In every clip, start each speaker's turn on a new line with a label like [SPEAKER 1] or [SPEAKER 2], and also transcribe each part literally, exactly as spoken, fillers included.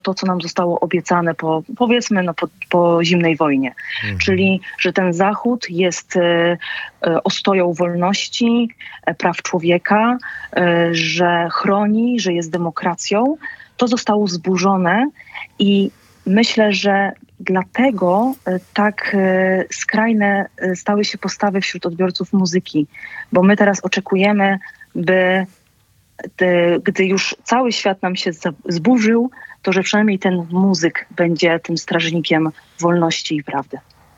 [SPEAKER 1] to, co nam zostało obiecane po, powiedzmy, no, po, po zimnej wojnie. Mhm. Czyli, że ten Zachód jest e, e, ostoją wolności, e, praw człowieka, e, że chroni, że jest demokracją. To zostało zburzone i myślę, że dlatego e, tak e, skrajne e, stały się postawy wśród odbiorców muzyki. Bo my teraz oczekujemy, by Gdy, gdy już cały świat nam się zburzył, to że przynajmniej ten muzyk będzie tym strażnikiem wolności i prawdy.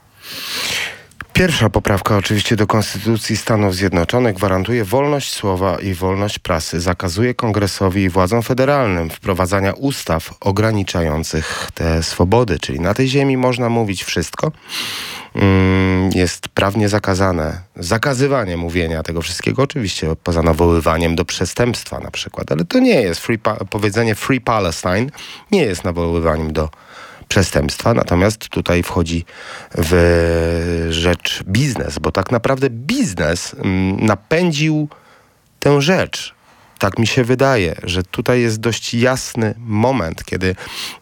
[SPEAKER 2] Pierwsza poprawka oczywiście do Konstytucji Stanów Zjednoczonych gwarantuje wolność słowa i wolność prasy. Zakazuje Kongresowi i władzom federalnym wprowadzania ustaw ograniczających te swobody. Czyli na tej ziemi można mówić wszystko. Jest prawnie zakazane zakazywanie mówienia tego wszystkiego, oczywiście poza nawoływaniem do przestępstwa na przykład, ale to nie jest free pa- powiedzenie Free Palestine nie jest nawoływaniem do przestępstwa, natomiast tutaj wchodzi w rzecz biznes, bo tak naprawdę biznes mm, napędził tę rzecz. Tak mi się wydaje, że tutaj jest dość jasny moment, kiedy,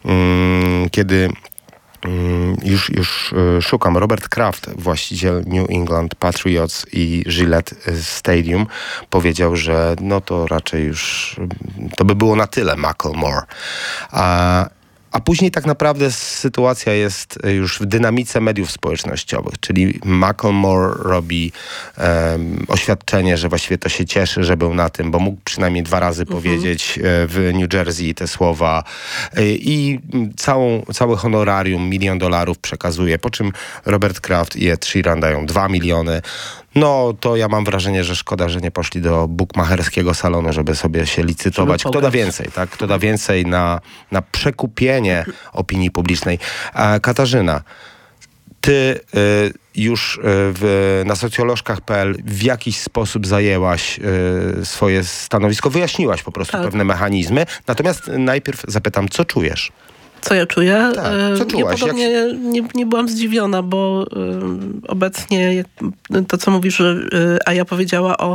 [SPEAKER 2] mm, kiedy Już, już szukam. Robert Kraft, właściciel New England Patriots i Gillette Stadium, powiedział, że no to raczej już to by było na tyle Macklemore. A A później tak naprawdę sytuacja jest już w dynamice mediów społecznościowych, czyli Macklemore robi um, oświadczenie, że właściwie to się cieszy, że był na tym, bo mógł przynajmniej dwa razy uh-huh. powiedzieć w New Jersey te słowa i całą, całe honorarium, milion dolarów przekazuje, po czym Robert Kraft i Ed Sheeran dają dwa miliony. No to ja mam wrażenie, że szkoda, że nie poszli do bukmacherskiego salonu, żeby sobie się licytować. Kto da więcej, tak? Kto da więcej na, na przekupienie opinii publicznej. A Katarzyna, ty y, już y, w, na socjolożkach kropka p l w jakiś sposób zajęłaś y, swoje stanowisko, wyjaśniłaś po prostu tak. pewne mechanizmy. Natomiast najpierw zapytam, co czujesz?
[SPEAKER 3] Co ja czuję?
[SPEAKER 2] Tak, co czułaś?
[SPEAKER 3] Ja podobnie
[SPEAKER 2] Jak...
[SPEAKER 3] nie, nie byłam zdziwiona, bo y, obecnie jak, to, co mówisz, że y, Aja powiedziała o,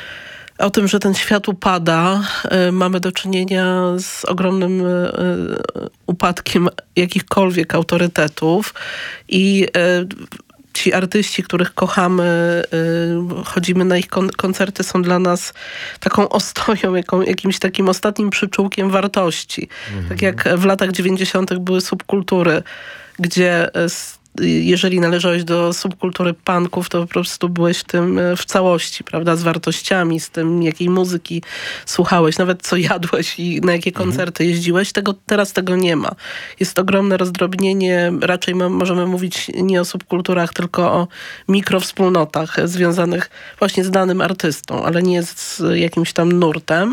[SPEAKER 3] o tym, że ten świat upada. Y, mamy do czynienia z ogromnym y, upadkiem jakichkolwiek autorytetów i y, ci artyści, których kochamy, yy, chodzimy na ich kon- koncerty, są dla nas taką ostoją, jaką, jakimś takim ostatnim przyczółkiem wartości. Mhm. Tak jak w latach dziewięćdziesiątych były subkultury, gdzie y, jeżeli należałeś do subkultury punków, to po prostu byłeś tym w całości, prawda, z wartościami, z tym, jakiej muzyki słuchałeś, nawet co jadłeś i na jakie koncerty jeździłeś. Tego, teraz tego nie ma. Jest ogromne rozdrobnienie, raczej ma, możemy mówić nie o subkulturach, tylko o mikrowspólnotach związanych właśnie z danym artystą, ale nie z jakimś tam nurtem.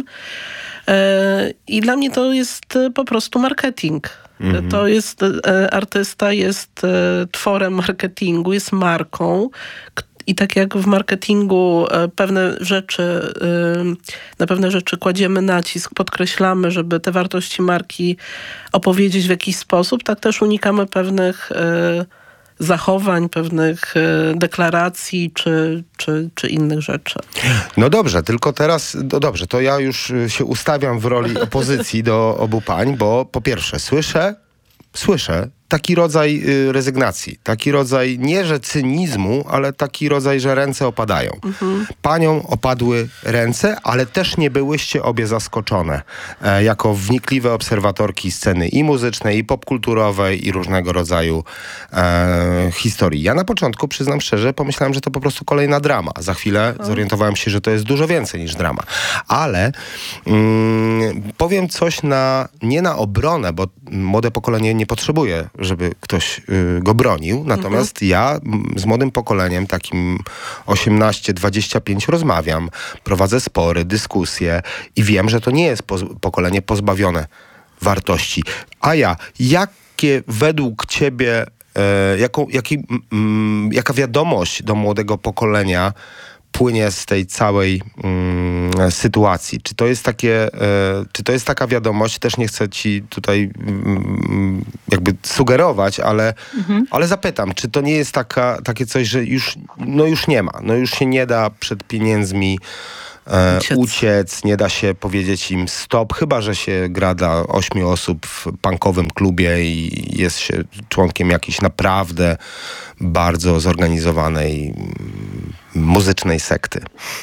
[SPEAKER 3] I dla mnie to jest po prostu marketing. Mhm. To jest, e, artysta jest e, tworem marketingu, jest marką i tak jak w marketingu e, pewne rzeczy, e, na pewne rzeczy kładziemy nacisk, podkreślamy, żeby te wartości marki opowiedzieć w jakiś sposób, tak też unikamy pewnych e, zachowań, pewnych e, deklaracji czy, czy, czy innych rzeczy.
[SPEAKER 2] No dobrze, tylko teraz, no dobrze, to ja już się ustawiam w roli opozycji do obu pań, bo po pierwsze słyszę, słyszę taki rodzaj y, rezygnacji, taki rodzaj nie że cynizmu, ale taki rodzaj, że ręce opadają. Mhm. Paniom opadły ręce, ale też nie byłyście obie zaskoczone e, jako wnikliwe obserwatorki sceny i muzycznej, i popkulturowej, i różnego rodzaju e, historii. Ja na początku, przyznam szczerze, pomyślałem, że to po prostu kolejna drama. Za chwilę mhm. zorientowałem się, że to jest dużo więcej niż drama. Ale mm, powiem coś na, nie na obronę, bo młode pokolenie nie potrzebuje, żeby ktoś y, go bronił. Natomiast mhm. ja m, z młodym pokoleniem, takim osiemnaście dwadzieścia pięć rozmawiam, prowadzę spory, dyskusje i wiem, że to nie jest poz- pokolenie pozbawione wartości. A ja, jakie według ciebie, e, jaką, jaki, m, jaka wiadomość do młodego pokolenia płynie z tej całej mm, sytuacji? Czy to jest takie, e, czy to jest taka wiadomość, też nie chcę ci tutaj mm, jakby sugerować, ale, mhm. ale zapytam, czy to nie jest taka, takie coś, że już, no już nie ma, no już się nie da przed pieniędzmi e,
[SPEAKER 3] uciec.
[SPEAKER 2] uciec, nie da się powiedzieć im stop, chyba że się gra dla ośmiu osób w punkowym klubie i jest się członkiem jakiejś naprawdę bardzo zorganizowanej muzycznej sekty.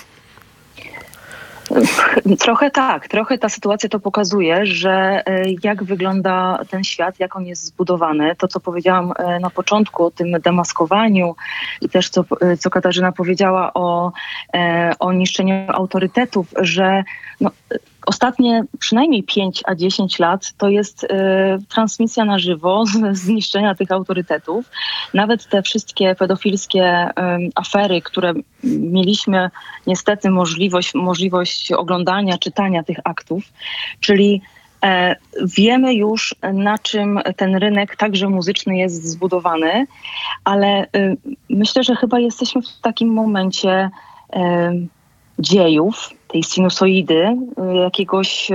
[SPEAKER 1] Trochę tak, trochę ta sytuacja to pokazuje, że jak wygląda ten świat, jak on jest zbudowany. To, co powiedziałam na początku o tym demaskowaniu i też co, co Katarzyna powiedziała o, o niszczeniu autorytetów, że no, ostatnie przynajmniej pięć a dziesięć lat to jest y, transmisja na żywo z, zniszczenia tych autorytetów. Nawet te wszystkie pedofilskie y, afery, które mieliśmy niestety możliwość, możliwość oglądania, czytania tych aktów, czyli e, wiemy już, na czym ten rynek także muzyczny jest zbudowany, ale y, myślę, że chyba jesteśmy w takim momencie y, dziejów, tej sinusoidy, jakiegoś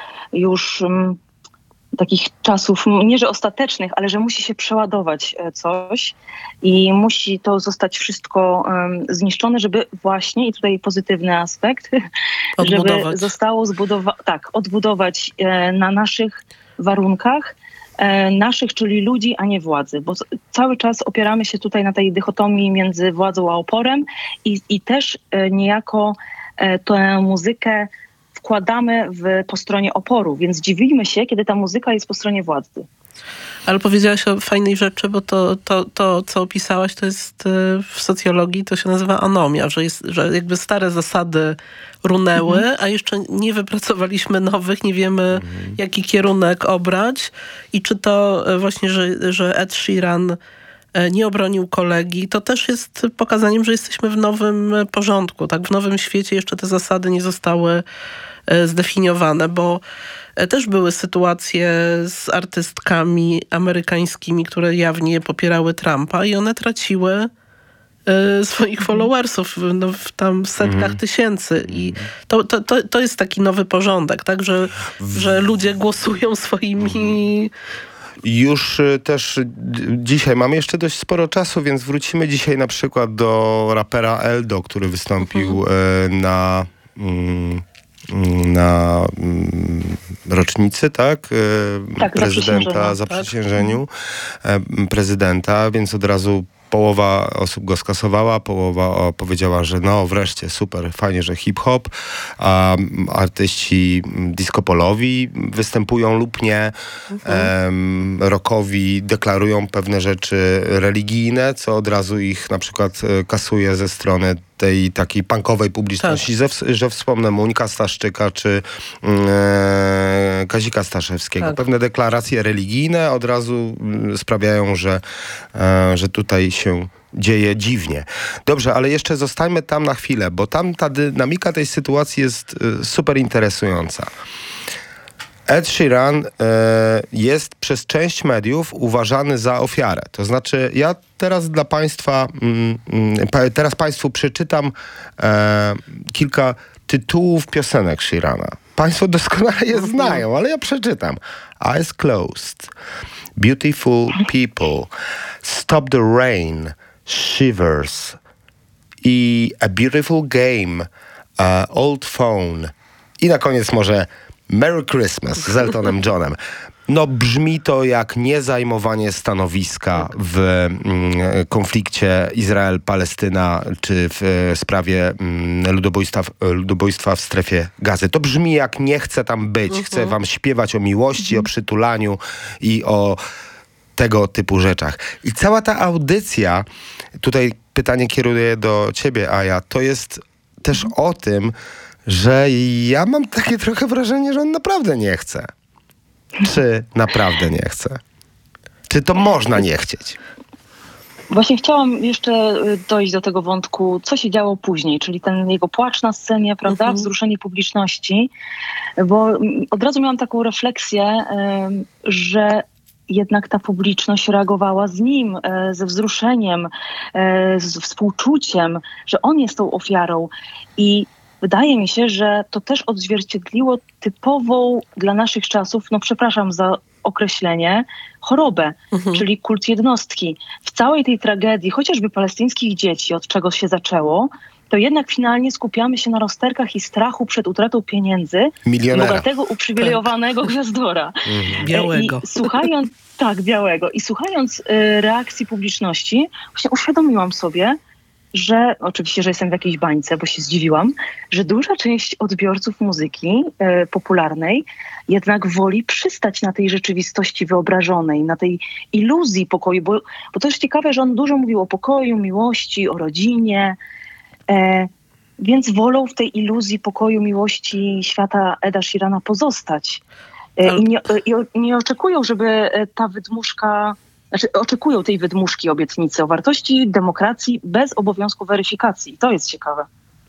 [SPEAKER 1] już m, takich czasów, nie że ostatecznych, ale że musi się przeładować coś i musi to zostać wszystko um, zniszczone, żeby właśnie, i tutaj pozytywny aspekt,
[SPEAKER 3] odbudować.
[SPEAKER 1] żeby zostało zbudować, tak, odbudować e, na naszych warunkach, e, naszych, czyli ludzi, a nie władzy, bo cały czas opieramy się tutaj na tej dychotomii między władzą a oporem i, i też e, niejako tę muzykę wkładamy w, po stronie oporu, więc dziwimy się, kiedy ta muzyka jest po stronie władzy.
[SPEAKER 3] Ale powiedziałaś o fajnej rzeczy, bo to, to, to co opisałaś, to jest w socjologii, to się nazywa anomia, że, jest, że jakby stare zasady runęły, mhm. a jeszcze nie wypracowaliśmy nowych, nie wiemy mhm. jaki kierunek obrać i czy to właśnie, że, że Ed Sheeran nie obronił kolegi, to też jest pokazaniem, że jesteśmy w nowym porządku, tak? W nowym świecie jeszcze te zasady nie zostały zdefiniowane, bo też były sytuacje z artystkami amerykańskimi, które jawnie popierały Trumpa i one traciły swoich followersów no, w tam setkach mm. tysięcy i to, to, to, to jest taki nowy porządek, tak? Że, że ludzie głosują swoimi...
[SPEAKER 2] Już też dzisiaj mamy jeszcze dość sporo czasu, więc wrócimy dzisiaj na przykład do rapera Eldo, który wystąpił mhm. na, na rocznicy, tak?
[SPEAKER 1] tak
[SPEAKER 2] prezydenta, zaprzysiężeniu tak. prezydenta, więc od razu połowa osób go skasowała, połowa o, powiedziała, że no wreszcie super, fajnie, że hip-hop, a artyści disco-polowi występują lub nie, mhm. em, rockowi deklarują pewne rzeczy religijne, co od razu ich na przykład kasuje ze strony tej takiej punkowej publiczności, tak. że, że wspomnę Muńka Staszczyka czy e, Kazika Staszewskiego. Tak. Pewne deklaracje religijne od razu sprawiają, że, e, że tutaj się dzieje dziwnie. Dobrze, ale jeszcze zostańmy tam na chwilę, bo tam ta dynamika tej sytuacji jest e, super interesująca. Ed Sheeran e, jest przez część mediów uważany za ofiarę. To znaczy, ja teraz dla Państwa, mm, teraz Państwu przeczytam e, kilka tytułów piosenek Sheerana. Państwo doskonale je znają, ale ja przeczytam. Eyes Closed, Beautiful People, Stop the Rain, Shivers i A Beautiful Game, uh, Old Phone i na koniec może Merry Christmas z Eltonem Johnem. No brzmi to jak niezajmowanie stanowiska w mm, konflikcie Izrael-Palestyna czy w sprawie mm, ludobójstwa, ludobójstwa w strefie Gazy. To brzmi jak nie chcę tam być. Uh-huh. Chcę wam śpiewać o miłości, uh-huh. o przytulaniu i o tego typu rzeczach. I cała ta audycja, tutaj pytanie kieruję do ciebie, Aja, to jest też uh-huh. o tym, że ja mam takie trochę wrażenie, że on naprawdę nie chce. Czy naprawdę nie chce? Czy to można nie chcieć?
[SPEAKER 1] Właśnie chciałam jeszcze dojść do tego wątku, co się działo później, czyli ten jego płacz na scenie, prawda, mhm. wzruszenie publiczności, bo od razu miałam taką refleksję, że jednak ta publiczność reagowała z nim, ze wzruszeniem, z współczuciem, że on jest tą ofiarą i wydaje mi się, że to też odzwierciedliło typową dla naszych czasów, no przepraszam za określenie, chorobę, mhm. czyli kult jednostki. W całej tej tragedii, chociażby palestyńskich dzieci, od czego się zaczęło, to jednak finalnie skupiamy się na rozterkach i strachu przed utratą pieniędzy
[SPEAKER 2] Milionera.
[SPEAKER 1] bogatego, uprzywilejowanego tak. gwiazdora.
[SPEAKER 3] Mhm. Białego.
[SPEAKER 1] I słuchając, tak, białego. I słuchając y, reakcji publiczności, właśnie uświadomiłam sobie, że, oczywiście, że jestem w jakiejś bańce, bo się zdziwiłam, że duża część odbiorców muzyki y, popularnej jednak woli przystać na tej rzeczywistości wyobrażonej, na tej iluzji pokoju, bo, bo to jest ciekawe, że on dużo mówił o pokoju, miłości, o rodzinie, E, więc wolą w tej iluzji pokoju, miłości świata Eda Sheerana pozostać. E, i, nie, e, I nie oczekują, żeby ta wydmuszka, znaczy oczekują tej wydmuszki obietnicy o wartości demokracji bez obowiązku weryfikacji. To jest ciekawe.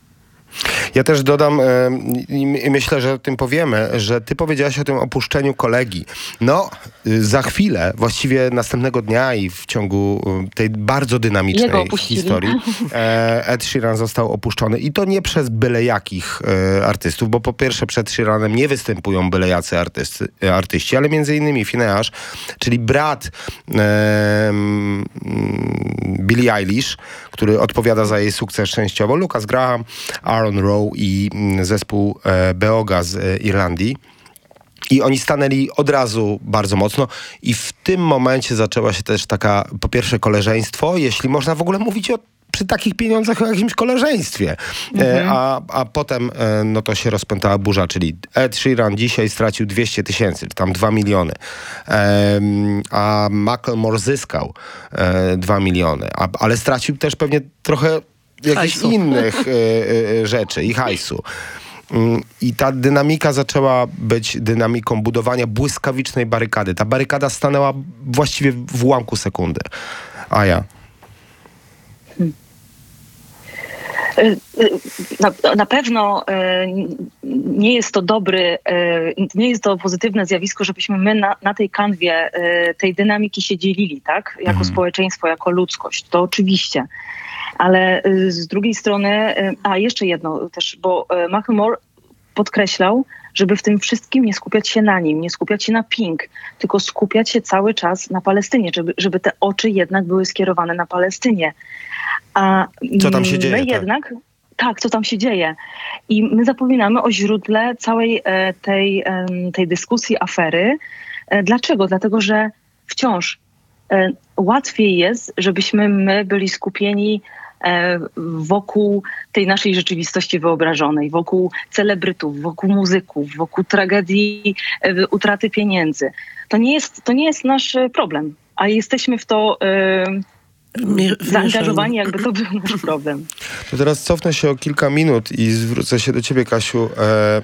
[SPEAKER 2] Ja też dodam e, i myślę, że o tym powiemy, że ty powiedziałaś o tym opuszczeniu kolegi. No, za chwilę, właściwie następnego dnia i w ciągu tej bardzo dynamicznej historii e, Ed Sheeran został opuszczony. I to nie przez byle jakich e, artystów, bo po pierwsze przed Sheeranem nie występują byle jacy artysty, artyści, ale między innymi Finneas, czyli brat e, m, Billie Eilish, który odpowiada za jej sukces częściowo, Lucas Graham, Aaron Rowe i zespół e, Beoga z e, Irlandii. I oni stanęli od razu bardzo mocno i w tym momencie zaczęła się też taka, po pierwsze, koleżeństwo, jeśli można w ogóle mówić o przy takich pieniądzach o jakimś koleżeństwie. Mhm. E, a, a potem e, no to się rozpętała burza, czyli Ed Sheeran dzisiaj stracił dwieście tysięcy, czy tam dwa miliony. E, a Macklemore zyskał e, dwa miliony. A, ale stracił też pewnie trochę jakichś hajsu. innych e, e, rzeczy i hajsu. I ta dynamika zaczęła być dynamiką budowania błyskawicznej barykady. Ta barykada stanęła właściwie w ułamku sekundy. A ja...
[SPEAKER 1] Na, na pewno nie jest to dobry, nie jest to pozytywne zjawisko, żebyśmy my na, na tej kanwie tej dynamiki się dzielili, tak? Jako mhm. społeczeństwo, jako ludzkość. To oczywiście. Ale z drugiej strony, a jeszcze jedno też, bo Macklemore podkreślał, żeby w tym wszystkim nie skupiać się na nim, nie skupiać się na Pink, tylko skupiać się cały czas na Palestynie, żeby, żeby te oczy jednak były skierowane na Palestynie. A
[SPEAKER 2] co tam się dzieje?
[SPEAKER 1] My jednak, tak? tak, co tam się dzieje. I my zapominamy o źródle całej e, tej, e, tej dyskusji, afery. E, dlaczego? Dlatego, że wciąż e, łatwiej jest, żebyśmy my byli skupieni e, wokół tej naszej rzeczywistości wyobrażonej, wokół celebrytów, wokół muzyków, wokół tragedii e, utraty pieniędzy. To nie jest, to nie jest nasz problem, a jesteśmy w to... E, zaangażowani, jakby to był nasz problem.
[SPEAKER 2] To teraz cofnę się o kilka minut i zwrócę się do ciebie, Kasiu. E,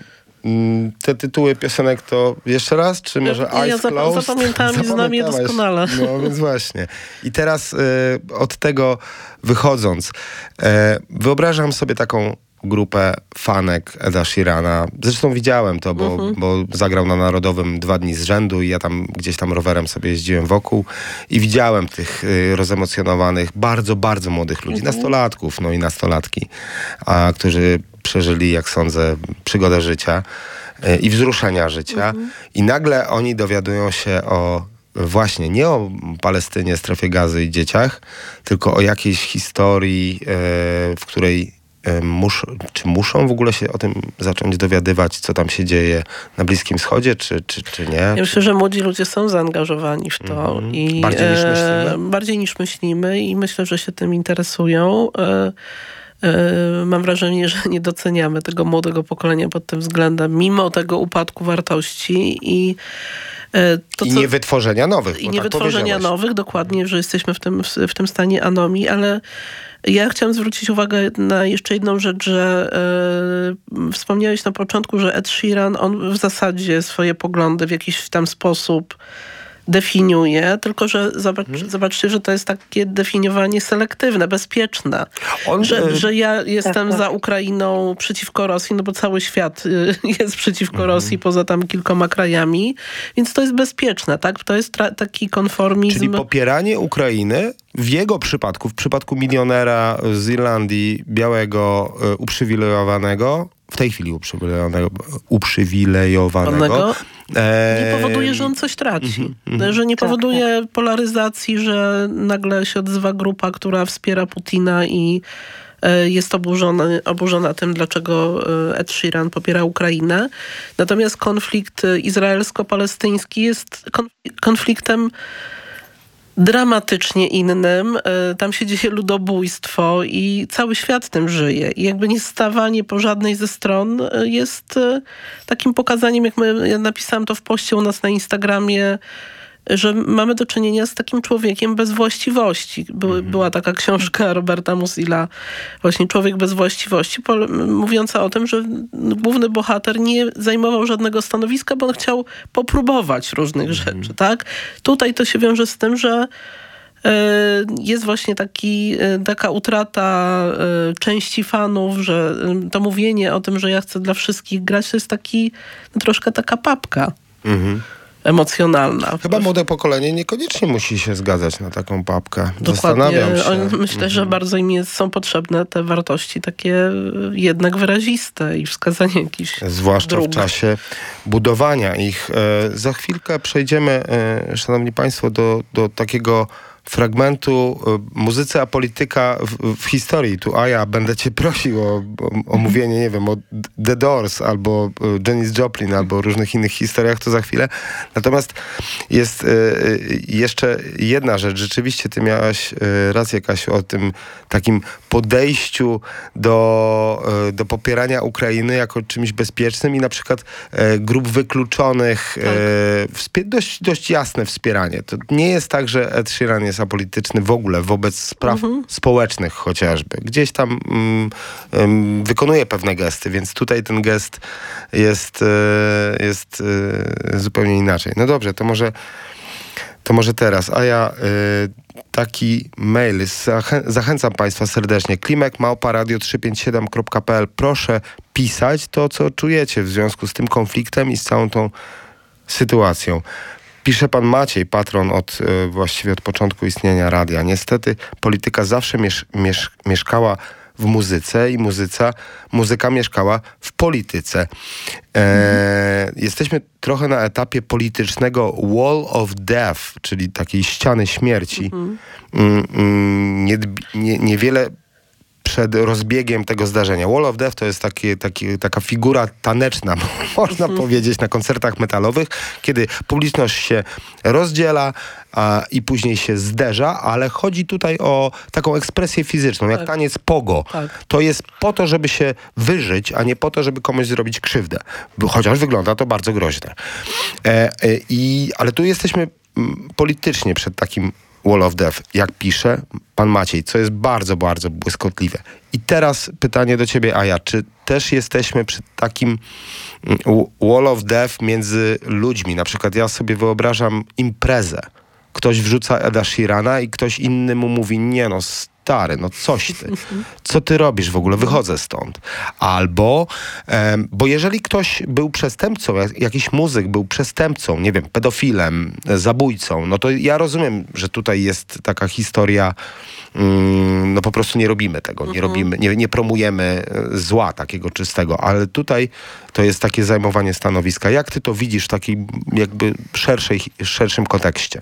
[SPEAKER 2] te tytuły piosenek to jeszcze raz, czy może ja, Eyes
[SPEAKER 3] ja
[SPEAKER 2] Closed?
[SPEAKER 3] Zapamiętałam i znam je doskonale.
[SPEAKER 2] No więc właśnie. I teraz e, od tego wychodząc, e, wyobrażam sobie taką grupę fanek Eda Sheerana. Zresztą widziałem to, bo, uh-huh. bo zagrał na Narodowym dwa dni z rzędu i ja tam gdzieś tam rowerem sobie jeździłem wokół i widziałem tych y, rozemocjonowanych, bardzo, bardzo młodych ludzi, uh-huh. nastolatków, no i nastolatki, a, którzy przeżyli, jak sądzę, przygodę życia y, i wzruszenia życia. Uh-huh. I nagle oni dowiadują się o właśnie nie o Palestynie, strefie Gazy i dzieciach, tylko o jakiejś historii, y, w której Musz, czy muszą w ogóle się o tym zacząć dowiadywać, co tam się dzieje na Bliskim Wschodzie, czy, czy, czy nie?
[SPEAKER 3] Ja myślę, że młodzi ludzie są zaangażowani w to. Mm-hmm. I,
[SPEAKER 2] bardziej niż myślimy?
[SPEAKER 3] E, bardziej niż myślimy i myślę, że się tym interesują. E, e, mam wrażenie, że nie doceniamy tego młodego pokolenia pod tym względem, mimo tego upadku wartości i To,
[SPEAKER 2] I
[SPEAKER 3] co,
[SPEAKER 2] nie wytworzenia nowych.
[SPEAKER 3] I nie tak wytworzenia nowych, dokładnie, że jesteśmy w tym, w, w tym stanie anomii, ale ja chciałam zwrócić uwagę na jeszcze jedną rzecz, że e, wspomniałeś na początku, że Ed Sheeran, on w zasadzie swoje poglądy w jakiś tam sposób definiuje, tylko że zobacz, hmm. zobaczcie, że to jest takie definiowanie selektywne, bezpieczne. On, że, że ja jestem tak, tak. za Ukrainą przeciwko Rosji, no bo cały świat jest przeciwko hmm. Rosji, poza tam kilkoma krajami, więc to jest bezpieczne, tak? To jest tra- taki konformizm.
[SPEAKER 2] Czyli popieranie Ukrainy w jego przypadku, w przypadku milionera z Irlandii, białego, uprzywilejowanego, w tej chwili uprzywilejowanego, uprzywilejowanego
[SPEAKER 3] nie powoduje, że on coś traci. Mm-hmm. Że nie powoduje polaryzacji, że nagle się odzywa grupa, która wspiera Putina i jest oburzona, oburzona tym, dlaczego Ed Sheeran popiera Ukrainę. Natomiast konflikt izraelsko-palestyński jest konfliktem dramatycznie innym. Tam się dzieje ludobójstwo i cały świat tym żyje. I jakby nie stawanie po żadnej ze stron jest takim pokazaniem, jak my, ja napisałam to w poście u nas na Instagramie, że mamy do czynienia z takim człowiekiem bez właściwości. By, była taka książka Roberta Musila, właśnie Człowiek bez właściwości, mówiąca o tym, że główny bohater nie zajmował żadnego stanowiska, bo on chciał popróbować różnych rzeczy, tak? Tutaj to się wiąże z tym, że jest właśnie taki, taka utrata części fanów, że to mówienie o tym, że ja chcę dla wszystkich grać, to jest taki, no, troszkę taka papka. Mhm. Emocjonalna.
[SPEAKER 2] Chyba młode pokolenie niekoniecznie musi się zgadzać na taką papkę.
[SPEAKER 3] Dokładnie.
[SPEAKER 2] Zastanawiam się.
[SPEAKER 3] Oni, myślę, mhm. że bardzo im jest, są potrzebne te wartości takie jednak wyraziste i wskazanie jakichś
[SPEAKER 2] zwłaszcza
[SPEAKER 3] dróg.
[SPEAKER 2] W czasie budowania ich. E, za chwilkę przejdziemy, e, szanowni państwo, do, do takiego fragmentu muzycy, a polityka w, w historii. Tu, Aja, będę cię prosił o, o, o mówienie, nie wiem, o The Doors, albo Janis Joplin, albo o różnych innych historiach, to za chwilę. Natomiast jest y, jeszcze jedna rzecz. Rzeczywiście ty miałaś y, rację, Kasiu, o tym takim podejściu do, y, do popierania Ukrainy jako czymś bezpiecznym i na przykład y, grup wykluczonych, tak. y, dość, dość jasne wspieranie. To nie jest tak, że Ed Sheeran jest apolityczny w ogóle wobec spraw mhm. społecznych chociażby. Gdzieś tam mm, mm, wykonuje pewne gesty, więc tutaj ten gest jest, y, jest y, zupełnie inaczej. No dobrze, to może, to może teraz. A ja y, taki mail. Zachę- zachęcam państwa serdecznie. klimek małpa radio trzysta pięćdziesiąt siedem kropka p l. Proszę pisać to, co czujecie w związku z tym konfliktem i z całą tą sytuacją. Pisze pan Maciej, patron od właściwie od początku istnienia radia. Niestety polityka zawsze miesz, miesz, mieszkała w muzyce i muzyca, muzyka mieszkała w polityce. E, mm. Jesteśmy trochę na etapie politycznego wall of death, czyli takiej ściany śmierci. Mm-hmm. Mm, mm, nie, nie, niewiele przed rozbiegiem tego zdarzenia. Wall of Death to jest taki, taki, taka figura taneczna, można mm. powiedzieć, na koncertach metalowych, kiedy publiczność się rozdziela a, i później się zderza, ale chodzi tutaj o taką ekspresję fizyczną, tak. jak taniec pogo. Tak. To jest po to, żeby się wyżyć, a nie po to, żeby komuś zrobić krzywdę. Chociaż wygląda to bardzo groźne. E, e, i, ale tu jesteśmy m, politycznie przed takim Wall of Death, jak pisze pan Maciej, co jest bardzo, bardzo błyskotliwe. I teraz pytanie do ciebie, Aja, czy też jesteśmy przy takim Wall of Death między ludźmi? Na przykład ja sobie wyobrażam imprezę. Ktoś wrzuca Eda Sheerana i ktoś inny mu mówi, nie no, stary, no coś ty. Co ty robisz w ogóle? Wychodzę stąd. Albo, um, bo jeżeli ktoś był przestępcą, jak, jakiś muzyk był przestępcą, nie wiem, pedofilem, zabójcą, no to ja rozumiem, że tutaj jest taka historia, um, no po prostu nie robimy tego, nie robimy, nie, nie promujemy zła takiego czystego, ale tutaj to jest takie zajmowanie stanowiska. Jak ty to widzisz w takim jakby szerszej, szerszym kontekście?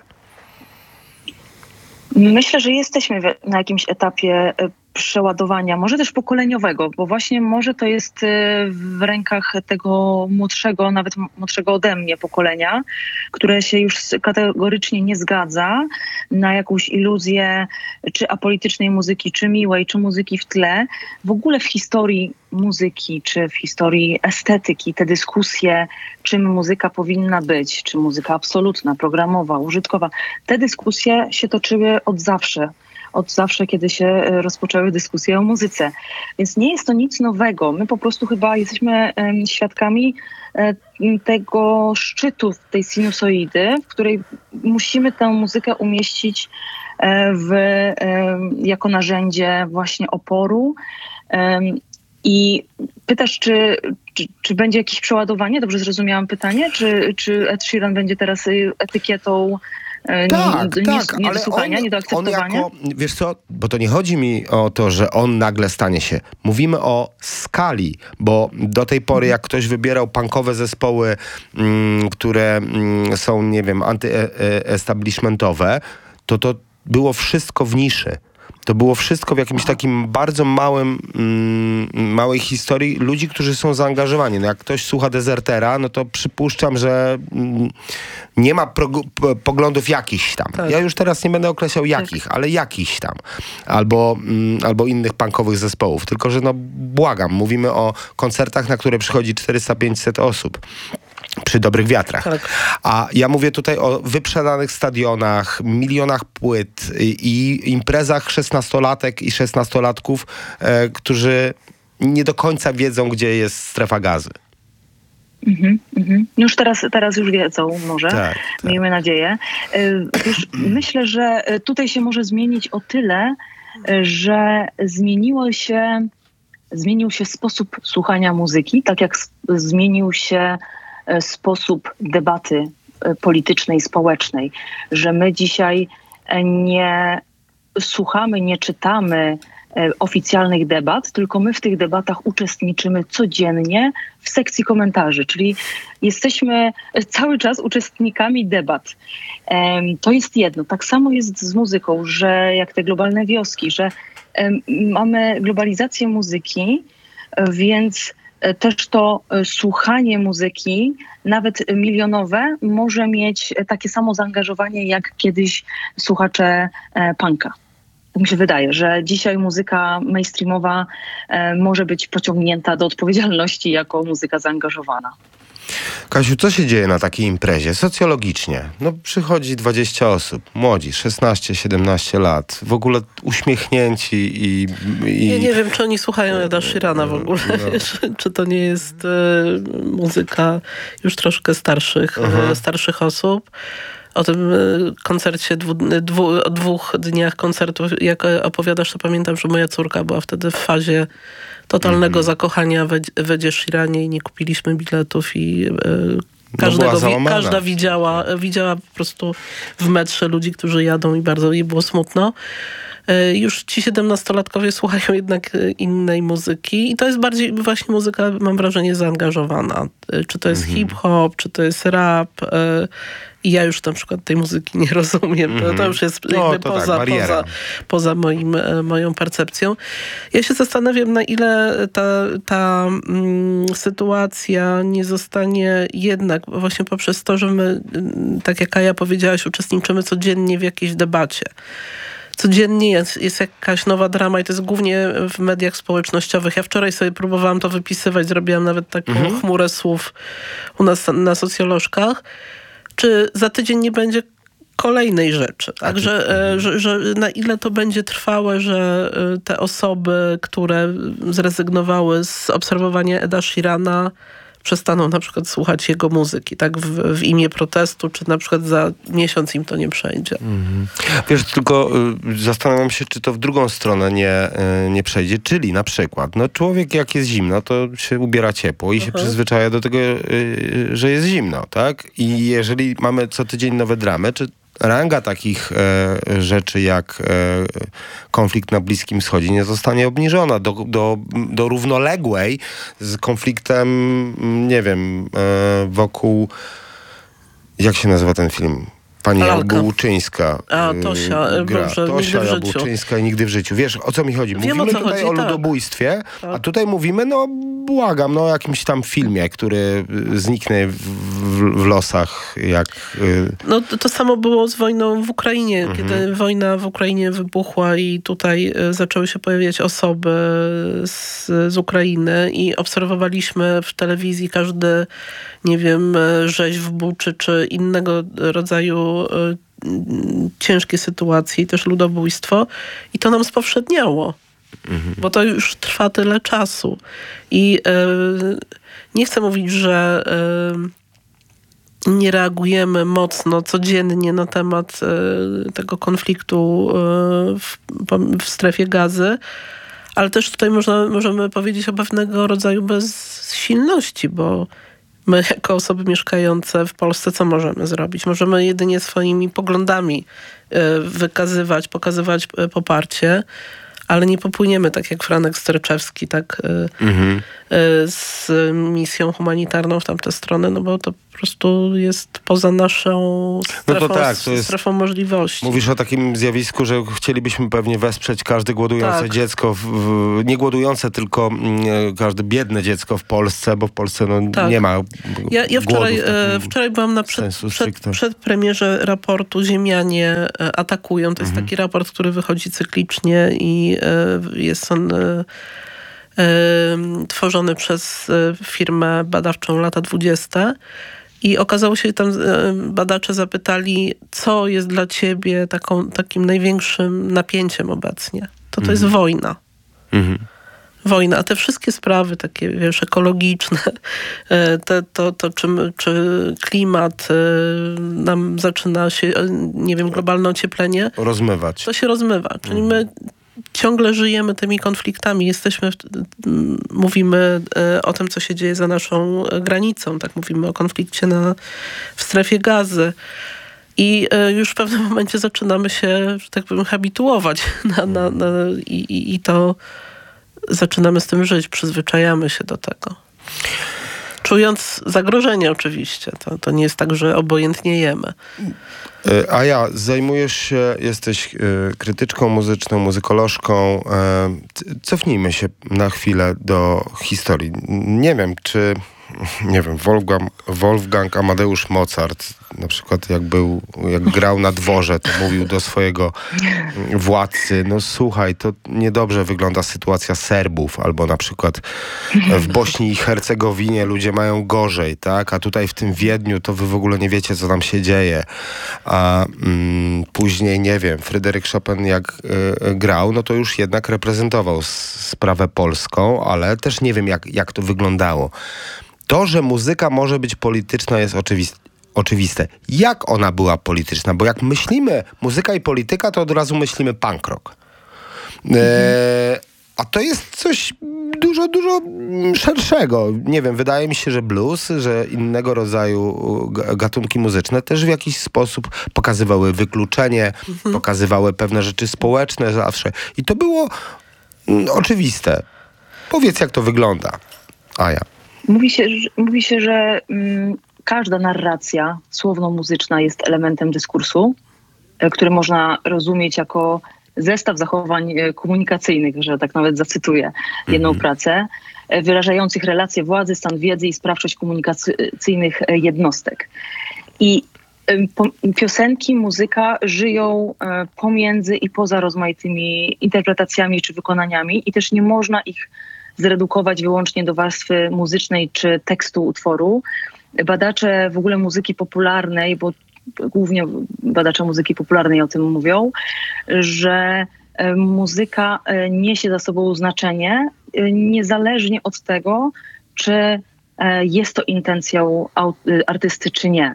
[SPEAKER 1] Myślę, że jesteśmy na jakimś etapie przeładowania, może też pokoleniowego, bo właśnie może to jest w rękach tego młodszego, nawet młodszego ode mnie pokolenia, które się już kategorycznie nie zgadza na jakąś iluzję czy apolitycznej muzyki, czy miłej, czy muzyki w tle. W ogóle w historii muzyki, czy w historii estetyki, te dyskusje, czym muzyka powinna być, czy muzyka absolutna, programowa, użytkowa, te dyskusje się toczyły od zawsze. Od zawsze, kiedy się rozpoczęły dyskusje o muzyce. Więc nie jest to nic nowego. My po prostu chyba jesteśmy um, świadkami um, tego szczytu, tej sinusoidy, w której musimy tę muzykę umieścić um, w, um, jako narzędzie właśnie oporu. Um, I pytasz, czy, czy, czy będzie jakieś przeładowanie? Dobrze zrozumiałam pytanie? Czy, czy Ed Sheeran będzie teraz etykietą
[SPEAKER 2] Tak,
[SPEAKER 1] nie,
[SPEAKER 2] tak,
[SPEAKER 1] nie, nie
[SPEAKER 2] ale
[SPEAKER 1] do słuchania,
[SPEAKER 2] on,
[SPEAKER 1] nie do akceptowania?
[SPEAKER 2] On jako, wiesz co, bo to nie chodzi mi o to, że on nagle stanie się. Mówimy o skali, bo do tej pory jak ktoś wybierał punkowe zespoły, mm, które mm, są, nie wiem, antyestablishmentowe, to to było wszystko w niszy. To było wszystko w jakimś takim bardzo małym, mm, małej historii ludzi, którzy są zaangażowani. No jak ktoś słucha Dezertera, no to przypuszczam, że mm, nie ma prog- p- poglądów jakichś tam.
[SPEAKER 3] Tak.
[SPEAKER 2] Ja już teraz nie będę określał jakich, tak. ale jakichś tam. Albo, mm, albo innych punkowych zespołów. Tylko, że no błagam, mówimy o koncertach, na które przychodzi czterysta pięćset osób. Przy dobrych wiatrach. Tak. A ja mówię tutaj o wyprzedanych stadionach, milionach płyt i imprezach szesnastolatek i szesnastolatków, e, którzy nie do końca wiedzą, gdzie jest strefa gazy.
[SPEAKER 1] Mhm, mhm. Już teraz, teraz już wiedzą może, tak, tak. Miejmy nadzieję. Wiesz, myślę, że tutaj się może zmienić o tyle, że zmieniło się, zmienił się sposób słuchania muzyki, tak jak zmienił się sposób debaty politycznej, społecznej, że my dzisiaj nie słuchamy, nie czytamy oficjalnych debat, tylko my w tych debatach uczestniczymy codziennie w sekcji komentarzy, czyli jesteśmy cały czas uczestnikami debat. To jest jedno. Tak samo jest z muzyką, że jak te globalne wioski, że mamy globalizację muzyki, więc też to słuchanie muzyki, nawet milionowe, może mieć takie samo zaangażowanie jak kiedyś słuchacze punka. Tak mi się wydaje, że dzisiaj muzyka mainstreamowa może być pociągnięta do odpowiedzialności jako muzyka zaangażowana.
[SPEAKER 2] Kasiu, co się dzieje na takiej imprezie? Socjologicznie. No przychodzi dwadzieścia osób, młodzi, szesnaście siedemnaście lat, w ogóle uśmiechnięci i... i...
[SPEAKER 3] Ja nie wiem, czy oni słuchają Eda Sheerana w ogóle, no. Wiesz, czy to nie jest e, muzyka już troszkę starszych, e, starszych osób. O tym koncercie, dwu, dwu, o dwóch dniach koncertu, jak opowiadasz, to pamiętam, że moja córka była wtedy w fazie totalnego mm-hmm. zakochania w, w Edzie Sheeranie i nie kupiliśmy biletów i e, każdego, no wi- każda widziała, widziała po prostu w metrze ludzi, którzy jadą i bardzo jej było smutno. E, już ci siedemnastolatkowie słuchają jednak innej muzyki i to jest bardziej właśnie muzyka, mam wrażenie, zaangażowana. E, czy to jest mm-hmm. hip-hop, czy to jest rap. E, I ja już na przykład tej muzyki nie rozumiem. Mm-hmm. To, to już jest
[SPEAKER 2] no,
[SPEAKER 3] jakby
[SPEAKER 2] to
[SPEAKER 3] poza,
[SPEAKER 2] tak,
[SPEAKER 3] poza, poza moim, moją percepcją. Ja się zastanawiam, na ile ta, ta mm, sytuacja nie zostanie jednak właśnie poprzez to, że my, tak jak Kaja powiedziałaś, uczestniczymy codziennie w jakiejś debacie. Codziennie jest, jest jakaś nowa drama i to jest głównie w mediach społecznościowych. Ja wczoraj sobie próbowałam to wypisywać, zrobiłam nawet taką mm-hmm. chmurę słów u nas na socjolożkach. Czy za tydzień nie będzie kolejnej rzeczy? Także, że, że na ile to będzie trwałe, że te osoby, które zrezygnowały z obserwowania Eda Sheerana, przestaną na przykład słuchać jego muzyki, tak w, w imię protestu, czy na przykład za miesiąc im to nie przejdzie. Mm-hmm.
[SPEAKER 2] Wiesz, tylko y, zastanawiam się, czy to w drugą stronę nie, y, nie przejdzie, czyli na przykład, no człowiek jak jest zimno, to się ubiera ciepło i uh-huh. się przyzwyczaja do tego, y, że jest zimno, tak? I jeżeli mamy co tydzień nowe dramy, czy ranga takich e, rzeczy jak e, konflikt na Bliskim Wschodzie nie zostanie obniżona do, do, do równoległej z konfliktem, nie wiem, e, wokół, jak się nazywa ten film? Pani Jabłoczyńska.
[SPEAKER 3] A, Tosia. Gra. Dobrze,
[SPEAKER 2] Tosia Jabłoczyńska i Nigdy w życiu. Wiesz, o co mi chodzi? Mówimy
[SPEAKER 3] Wiem, o co
[SPEAKER 2] tutaj
[SPEAKER 3] chodzi,
[SPEAKER 2] o
[SPEAKER 3] tak.
[SPEAKER 2] ludobójstwie,
[SPEAKER 3] tak.
[SPEAKER 2] a tutaj mówimy, no błagam, no o jakimś tam filmie, który zniknie w, w, w losach, jak... Y...
[SPEAKER 3] No to, to samo było z wojną w Ukrainie. Mhm. Kiedy wojna w Ukrainie wybuchła i tutaj y, zaczęły się pojawiać osoby z, z Ukrainy i obserwowaliśmy w telewizji każdy, nie wiem, rzeź w Buczy, czy innego rodzaju ciężkie sytuacje i też ludobójstwo i to nam spowszedniało, mhm. bo to już trwa tyle czasu i yy, nie chcę mówić, że yy, nie reagujemy mocno codziennie na temat yy, tego konfliktu yy, w, w strefie Gazy, ale też tutaj można, możemy powiedzieć o pewnego rodzaju bezsilności, bo My jako osoby mieszkające w Polsce co możemy zrobić? Możemy jedynie swoimi poglądami wykazywać, pokazywać poparcie, ale nie popłyniemy tak jak Franek Sterczewski, tak mhm. z misją humanitarną w tamtę stronę, no bo to po prostu jest poza naszą strefą, no to tak, to jest, strefą możliwości.
[SPEAKER 2] Mówisz o takim zjawisku, że chcielibyśmy pewnie wesprzeć każde głodujące tak. dziecko, w, w, nie głodujące, tylko m, każde biedne dziecko w Polsce, bo w Polsce no, tak. nie ma
[SPEAKER 3] Ja, ja wczoraj, e, wczoraj byłam na przed, przed, przed premierze raportu Ziemianie atakują. To jest mhm. taki raport, który wychodzi cyklicznie i e, jest on e, e, tworzony przez firmę badawczą Lata dwudzieste. I okazało się, że tam badacze zapytali, co jest dla ciebie taką, takim największym napięciem obecnie. To to mhm. jest wojna. Mhm. Wojna. A te wszystkie sprawy takie, wiesz, ekologiczne, te, to, to czy, czy klimat nam zaczyna się, nie wiem, globalne ocieplenie.
[SPEAKER 2] Rozmywać.
[SPEAKER 3] To się rozmywa. Czyli mhm. my ciągle żyjemy tymi konfliktami. Jesteśmy, mówimy o tym, co się dzieje za naszą granicą. Tak, mówimy o konflikcie na, w strefie Gazy. I już w pewnym momencie zaczynamy się, że tak powiem, habituować na, na, na, i, i, i to zaczynamy z tym żyć, przyzwyczajamy się do tego. Czując zagrożenie oczywiście. To, to nie jest tak, że obojętnie jemy.
[SPEAKER 2] A ja, zajmujesz się, jesteś krytyczką muzyczną, muzykolożką. Cofnijmy się na chwilę do historii. Nie wiem, czy nie wiem, Wolfgang, Wolfgang Amadeusz Mozart na przykład jak był, jak grał na dworze, to mówił do swojego władcy, no słuchaj, to niedobrze wygląda sytuacja Serbów, albo na przykład w Bośni i Hercegowinie ludzie mają gorzej, tak, a tutaj w tym Wiedniu to wy w ogóle nie wiecie, co tam się dzieje. A mm, później, nie wiem, Fryderyk Chopin jak y, grał, no to już jednak reprezentował s- sprawę polską, ale też nie wiem, jak, jak to wyglądało. To, że muzyka może być polityczna, jest oczywiste. Oczywiste. Jak ona była polityczna? Bo jak myślimy muzyka i polityka, to od razu myślimy punk rock. Mhm. E, a to jest coś dużo, dużo szerszego. Nie wiem, wydaje mi się, że blues, że innego rodzaju gatunki muzyczne też w jakiś sposób pokazywały wykluczenie, mhm. pokazywały pewne rzeczy społeczne zawsze. I to było mm, oczywiste. Powiedz, jak to wygląda, Aja.
[SPEAKER 1] Mówi się, że, mówi się, że mm, każda narracja słowno-muzyczna jest elementem dyskursu, e, który można rozumieć jako zestaw zachowań e, komunikacyjnych, że tak nawet zacytuję jedną mm-hmm. pracę, e, wyrażających relacje władzy, stan wiedzy i sprawczość komunikacyjnych e, jednostek. I e, po, piosenki, muzyka żyją e, pomiędzy i poza rozmaitymi interpretacjami czy wykonaniami i też nie można ich zredukować wyłącznie do warstwy muzycznej czy tekstu utworu. Badacze w ogóle muzyki popularnej, bo głównie badacze muzyki popularnej o tym mówią, że muzyka niesie za sobą znaczenie niezależnie od tego, czy jest to intencją artysty, czy nie.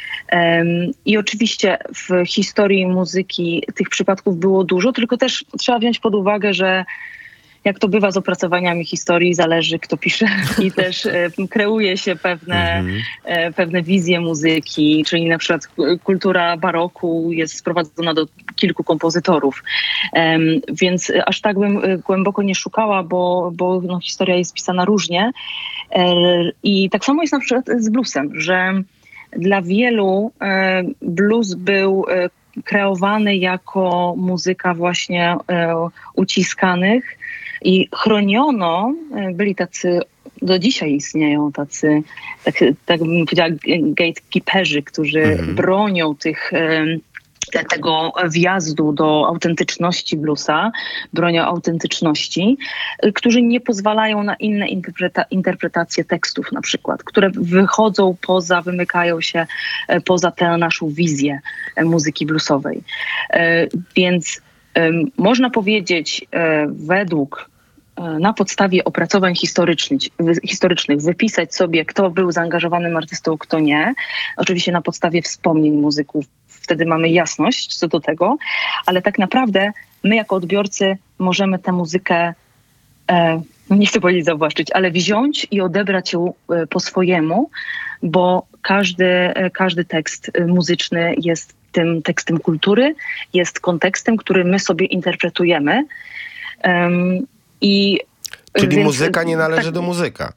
[SPEAKER 1] I oczywiście w historii muzyki tych przypadków było dużo, tylko też trzeba wziąć pod uwagę, że jak to bywa z opracowaniami historii, zależy kto pisze i też e, kreuje się pewne, mm-hmm. e, pewne wizje muzyki, czyli na przykład kultura baroku jest sprowadzona do kilku kompozytorów. E, więc aż tak bym głęboko nie szukała, bo, bo no, historia jest pisana różnie. E, I tak samo jest na przykład z bluesem, że dla wielu e, blues był e, kreowany jako muzyka właśnie e, uciskanych, i chroniono, byli tacy, do dzisiaj istnieją tacy, tak, tak bym powiedziała, gatekeeperzy, którzy mhm. bronią tych, te, tego wjazdu do autentyczności bluesa, bronią autentyczności, którzy nie pozwalają na inne interpreta- interpretacje tekstów na przykład, które wychodzą poza, wymykają się poza tę naszą wizję muzyki bluesowej. Więc można powiedzieć według, na podstawie opracowań historycznych, historycznych wypisać sobie, kto był zaangażowanym artystą, kto nie. Oczywiście na podstawie wspomnień muzyków. Wtedy mamy jasność co do tego, ale tak naprawdę my jako odbiorcy możemy tę muzykę e, nie chcę powiedzieć zawłaszczyć, ale wziąć i odebrać ją e, po swojemu, bo każdy, e, każdy tekst e, muzyczny jest tym tekstem kultury, jest kontekstem, który my sobie interpretujemy. Um, i
[SPEAKER 2] Czyli
[SPEAKER 1] więc,
[SPEAKER 2] muzyka nie należy
[SPEAKER 1] tak,
[SPEAKER 2] do muzyka.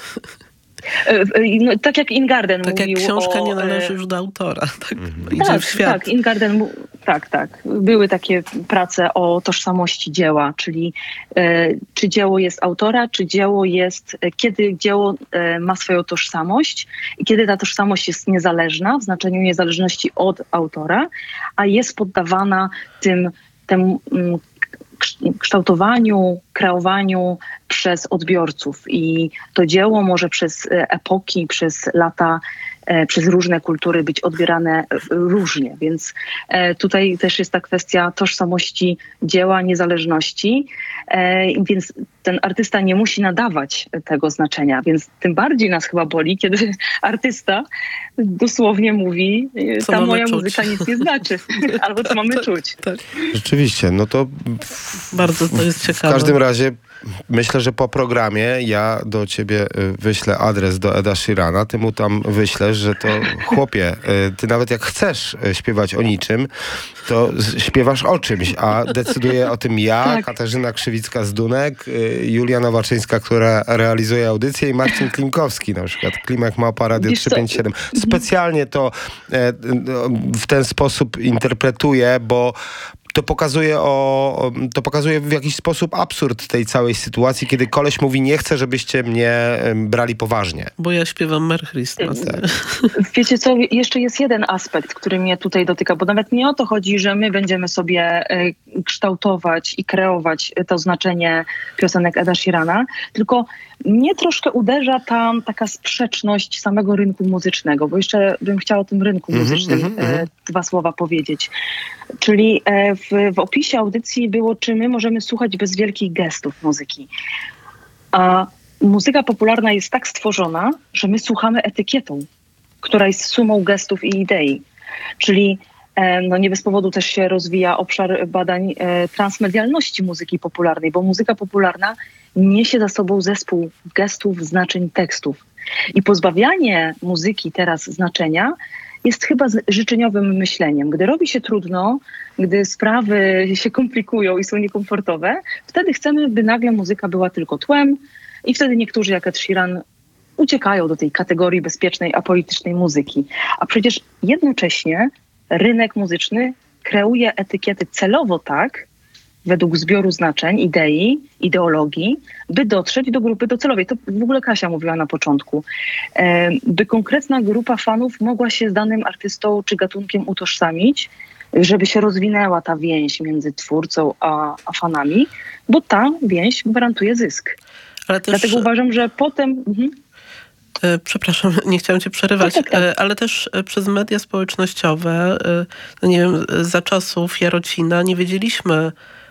[SPEAKER 1] No, tak jak Ingarden
[SPEAKER 3] tak
[SPEAKER 1] mówił.
[SPEAKER 3] Tak jak książka
[SPEAKER 1] o,
[SPEAKER 3] nie należy już do autora. Tak,
[SPEAKER 2] Mhm.
[SPEAKER 3] idzie
[SPEAKER 1] tak,
[SPEAKER 3] w świat.
[SPEAKER 1] tak, Ingarden, tak, tak. Były takie prace o tożsamości dzieła, czyli e, czy dzieło jest autora, czy dzieło jest, e, kiedy dzieło e, ma swoją tożsamość i kiedy ta tożsamość jest niezależna, w znaczeniu niezależności od autora, a jest poddawana tym, temu mm, kształtowaniu, kreowaniu przez odbiorców i to dzieło może przez epoki, przez lata, przez różne kultury być odbierane różnie, więc tutaj też jest ta kwestia tożsamości dzieła, niezależności, więc ten artysta nie musi nadawać tego znaczenia, więc tym bardziej nas chyba boli, kiedy artysta dosłownie mówi,
[SPEAKER 3] co
[SPEAKER 1] ta moja
[SPEAKER 3] czuć?
[SPEAKER 1] muzyka nic nie znaczy, albo co mamy czuć.
[SPEAKER 3] Tak.
[SPEAKER 2] Rzeczywiście, no to
[SPEAKER 3] bardzo to jest ciekawe.
[SPEAKER 2] W każdym razie myślę, że po programie ja do ciebie wyślę adres do Eda Sheerana, ty mu tam wyślesz, że to chłopie, ty nawet jak chcesz śpiewać o niczym, to śpiewasz o czymś, a decyduje o tym ja,
[SPEAKER 1] tak.
[SPEAKER 2] Katarzyna Krzywicka z Dunek, Julia Nowaczyńska, która realizuje audycję i Marcin Klimkowski na przykład. Klimek Małpa Radio trzysta pięćdziesiąt siedem. Specjalnie to w ten sposób interpretuje, bo To pokazuje, o, to pokazuje w jakiś sposób absurd tej całej sytuacji, kiedy koleś mówi, nie chcę, żebyście mnie brali poważnie.
[SPEAKER 3] Bo ja śpiewam Merry Christmas.
[SPEAKER 2] Tak.
[SPEAKER 1] Wiecie co, jeszcze jest jeden aspekt, który mnie tutaj dotyka, bo nawet nie o to chodzi, że my będziemy sobie kształtować i kreować to znaczenie piosenek Eda Sheerana, tylko mnie troszkę uderza tam taka sprzeczność samego rynku muzycznego, bo jeszcze bym chciała o tym rynku
[SPEAKER 2] Mm-hmm,
[SPEAKER 1] muzycznym
[SPEAKER 2] mm-hmm.
[SPEAKER 1] dwa słowa powiedzieć. Czyli w, w opisie audycji było, czy my możemy słuchać bez wielkich gestów muzyki. A muzyka popularna jest tak stworzona, że my słuchamy etykietą, która jest sumą gestów i idei. Czyli no nie bez powodu też się rozwija obszar badań e, transmedialności muzyki popularnej, bo muzyka popularna niesie za sobą zespół gestów, znaczeń, tekstów. I pozbawianie muzyki teraz znaczenia jest chyba życzeniowym myśleniem. Gdy robi się trudno, gdy sprawy się komplikują i są niekomfortowe, wtedy chcemy, by nagle muzyka była tylko tłem i wtedy niektórzy, jak Ed Sheeran, uciekają do tej kategorii bezpiecznej, apolitycznej muzyki. A przecież jednocześnie rynek muzyczny kreuje etykiety celowo tak, według zbioru znaczeń, idei, ideologii, by dotrzeć do grupy docelowej. To w ogóle Kasia mówiła na początku. E, by konkretna grupa fanów mogła się z danym artystą czy gatunkiem utożsamić, żeby się rozwinęła ta więź między twórcą a, a fanami, bo ta więź gwarantuje zysk. Ale też... Dlatego uważam, że potem... Mhm.
[SPEAKER 3] Przepraszam, nie chciałam cię przerywać, tak, tak, tak. ale też przez media społecznościowe, no nie wiem, za czasów Jarocina nie wiedzieliśmy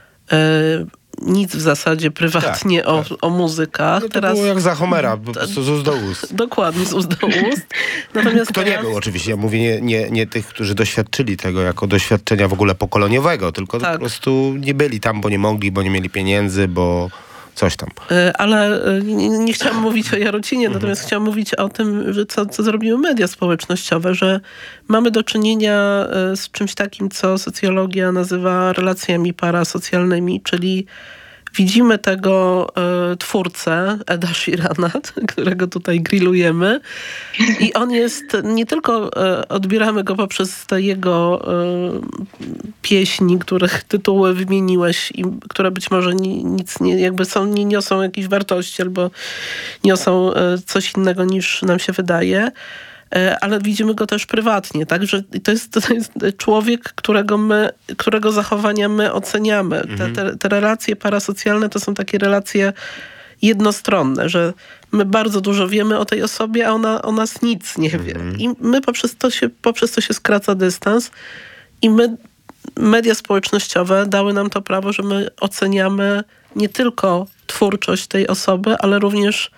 [SPEAKER 3] nic w zasadzie prywatnie tak, o, tak. o muzykach.
[SPEAKER 2] No to
[SPEAKER 3] teraz
[SPEAKER 2] było jak za Homera, po prostu z ust do ust.
[SPEAKER 3] Dokładnie, z ust do ust. Natomiast
[SPEAKER 2] Kto teraz... nie był oczywiście, ja mówię nie, nie, nie tych, którzy doświadczyli tego jako doświadczenia w ogóle pokoleniowego, tylko tak. po prostu nie byli tam, bo nie mogli, bo nie mieli pieniędzy, bo... coś tam.
[SPEAKER 3] Ale nie, nie chciałam mówić o Jarocinie, natomiast chciałam mówić o tym, że co, co zrobiły media społecznościowe, że mamy do czynienia z czymś takim, co socjologia nazywa relacjami parasocjalnymi, czyli widzimy tego y, twórcę, Eda Sheerana, którego tutaj grillujemy i on jest, nie tylko y, odbieramy go poprzez te jego y, pieśni, których tytuły wymieniłeś i które być może ni, nic nie, jakby są, nie niosą jakiejś wartości albo niosą y, coś innego niż nam się wydaje, ale widzimy go też prywatnie, tak? Że to jest, to jest człowiek, którego my, którego zachowania my oceniamy. Te, te, te relacje parasocjalne to są takie relacje jednostronne, że my bardzo dużo wiemy o tej osobie, a ona o nas nic nie wie. I my poprzez to się, poprzez to się skraca dystans i my, media społecznościowe dały nam to prawo, że my oceniamy nie tylko twórczość tej osoby, ale również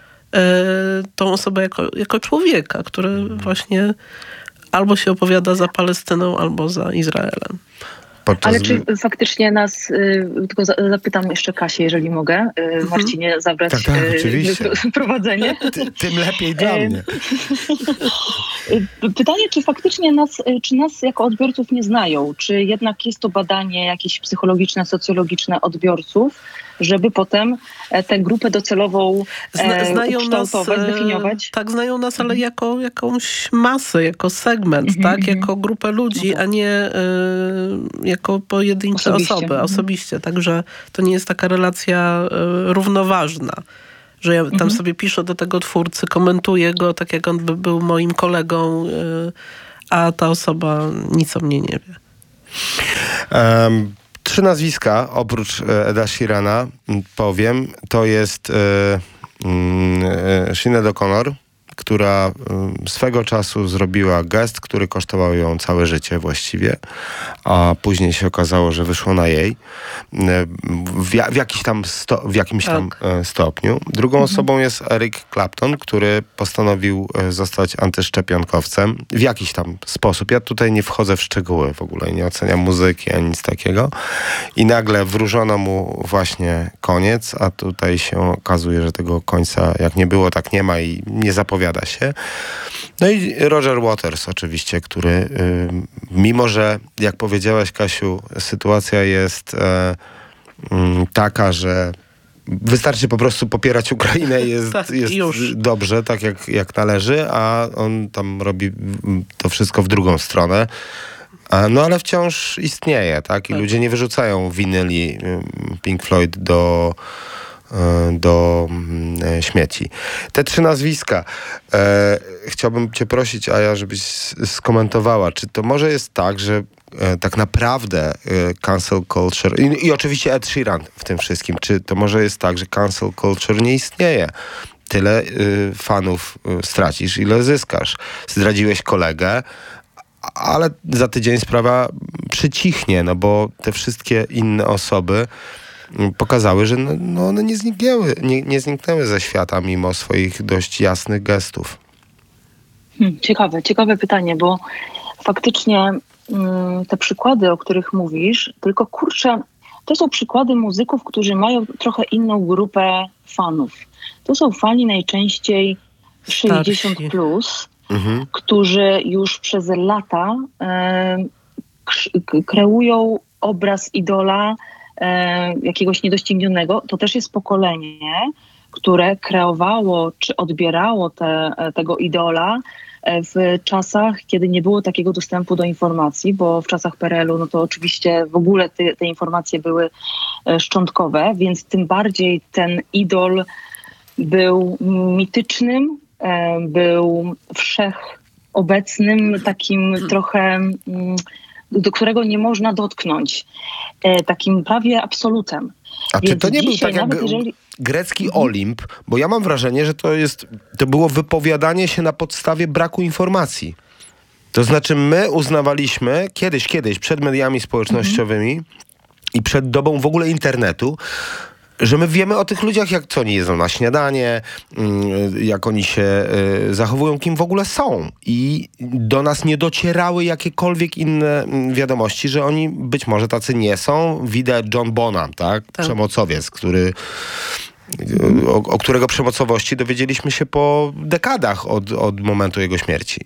[SPEAKER 3] tą osobę jako, jako człowieka, który właśnie albo się opowiada za Palestyną, albo za Izraelem.
[SPEAKER 2] Podczas...
[SPEAKER 1] Ale czy faktycznie nas, y, tylko za, zapytam jeszcze Kasię, jeżeli mogę, y, Marcinie, zabrać
[SPEAKER 2] tak, tak, oczywiście.
[SPEAKER 1] y, prowadzenie.
[SPEAKER 2] Ty, tym lepiej dla mnie.
[SPEAKER 1] Pytanie, czy faktycznie nas, czy nas jako odbiorców nie znają? Czy jednak jest to badanie jakieś psychologiczne, socjologiczne odbiorców, żeby potem tę grupę docelową
[SPEAKER 3] Zna, znają
[SPEAKER 1] ukształtować,
[SPEAKER 3] nas,
[SPEAKER 1] zdefiniować?
[SPEAKER 3] Tak, znają nas, ale jako jakąś masę, jako segment,
[SPEAKER 1] Mhm,
[SPEAKER 3] tak?
[SPEAKER 1] mhm.
[SPEAKER 3] Jako grupę ludzi,
[SPEAKER 1] No tak.
[SPEAKER 3] a nie y, jako pojedyncze
[SPEAKER 1] Osobiście.
[SPEAKER 3] osoby,
[SPEAKER 1] Mhm.
[SPEAKER 3] osobiście. Także to nie jest taka relacja y, równoważna, że ja tam
[SPEAKER 1] Mhm.
[SPEAKER 3] sobie piszę do tego twórcy, komentuję go tak, jak on by był moim kolegą, y, a ta osoba nic o mnie nie wie.
[SPEAKER 2] Um, trzy nazwiska, oprócz Eda Sheerana, powiem, to jest e, e, Sinead O'Connor, która e, swego czasu zrobiła gest, który kosztował ją całe życie właściwie, a później się okazało, że wyszło na jej e, w, ja, w, jakiś tam sto, w jakimś tam
[SPEAKER 3] Tak.
[SPEAKER 2] e, stopniu. Drugą
[SPEAKER 1] Mhm.
[SPEAKER 2] osobą jest Eric Clapton, który postanowił e, zostać antyszczepionkowcem w jakiś tam sposób. Ja tutaj nie wchodzę w szczegóły w ogóle, nie oceniam muzyki ani nic takiego. I nagle wróżono mu właśnie koniec, a tutaj się okazuje, że tego końca jak nie było, tak nie ma i nie zapowiada się. No i Roger Waters oczywiście, który y, mimo, że jak powiedziałaś, Kasiu, sytuacja jest e, y, taka, że wystarczy po prostu popierać Ukrainę i jest,
[SPEAKER 3] Tak,
[SPEAKER 2] jest
[SPEAKER 3] już.
[SPEAKER 2] dobrze, tak jak, jak należy, a on tam robi to wszystko w drugą stronę. A, no ale wciąż istnieje, tak? I
[SPEAKER 3] Tak.
[SPEAKER 2] ludzie nie wyrzucają winyli y, Pink Floyd do do mm, śmieci. Te trzy nazwiska. E, chciałbym cię prosić, Aja, żebyś skomentowała, czy to może jest tak, że e, tak naprawdę e, cancel culture i, i oczywiście Ed Sheeran w tym wszystkim, czy to może jest tak, że cancel culture nie istnieje? Tyle y, fanów y, stracisz, ile zyskasz. Zdradziłeś kolegę, ale za tydzień sprawa przycichnie, no bo te wszystkie inne osoby pokazały, że no, no one nie zniknęły, nie, nie zniknęły ze świata mimo swoich dość jasnych gestów.
[SPEAKER 1] Hmm, ciekawe, ciekawe pytanie, bo faktycznie mm, te przykłady, o których mówisz, tylko kurczę, to są przykłady muzyków, którzy mają trochę inną grupę fanów. To są fani najczęściej sześćdziesiąt plus,
[SPEAKER 2] Mhm.
[SPEAKER 1] którzy już przez lata e, k- kreują obraz idola e, jakiegoś niedoścignionego. To też jest pokolenie, które kreowało czy odbierało te, tego idola w czasach, kiedy nie było takiego dostępu do informacji, bo w czasach P R L u no to oczywiście w ogóle te, te informacje były szczątkowe, więc tym bardziej ten idol był mitycznym, był wszechobecnym, takim trochę, do którego nie można dotknąć, takim prawie absolutem.
[SPEAKER 2] A czy
[SPEAKER 1] Więc
[SPEAKER 2] to nie był
[SPEAKER 1] dzisiaj,
[SPEAKER 2] tak jak
[SPEAKER 1] nawet jeżeli...
[SPEAKER 2] grecki Olimp? Bo ja mam wrażenie, że to jest, to było wypowiadanie się na podstawie braku informacji. To znaczy my uznawaliśmy kiedyś, kiedyś przed mediami społecznościowymi mhm. i przed dobą w ogóle internetu, że my wiemy o tych ludziach, jak co oni jedzą na śniadanie, jak oni się zachowują, kim w ogóle są. I do nas nie docierały jakiekolwiek inne wiadomości, że oni być może tacy nie są. Widać John Bonham, tak?
[SPEAKER 3] Tak.
[SPEAKER 2] Przemocowiec, który... O, o którego przemocowości dowiedzieliśmy się po dekadach od, od momentu jego śmierci.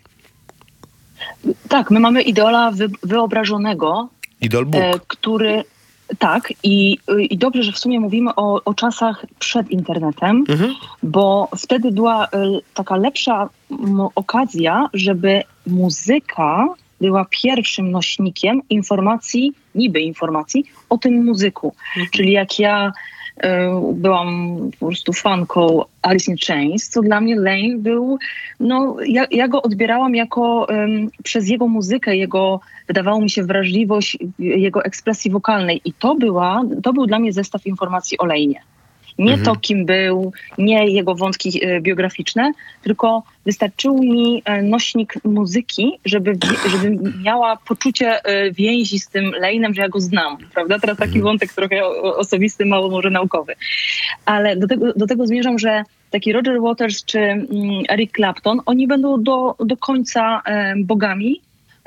[SPEAKER 1] Tak, my mamy idola wy, wyobrażonego.
[SPEAKER 2] Idol Bóg. E,
[SPEAKER 1] który... Tak, i, i dobrze, że w sumie mówimy o, o czasach przed internetem, mhm. bo wtedy była y, taka lepsza m, okazja, żeby muzyka była pierwszym nośnikiem informacji, niby informacji o tym muzyku. Mhm. Czyli jak ja y, byłam po prostu fanką Alice in Chains, to dla mnie Lane był, no ja, ja go odbierałam jako um, przez jego muzykę, jego, wydawało mi się, wrażliwość jego ekspresji wokalnej i to była, to był dla mnie zestaw informacji o Lane'ie. Nie mhm. to, kim był, nie jego wątki e, biograficzne, tylko wystarczył mi e, nośnik muzyki, żeby, żeby miała poczucie e, więzi z tym Lane'em, że ja go znam, prawda? Teraz taki mhm. wątek trochę osobisty, mało może naukowy. Ale do tego, do tego zmierzam, że taki Roger Waters czy mm, Eric Clapton, oni będą do, do końca e, bogami,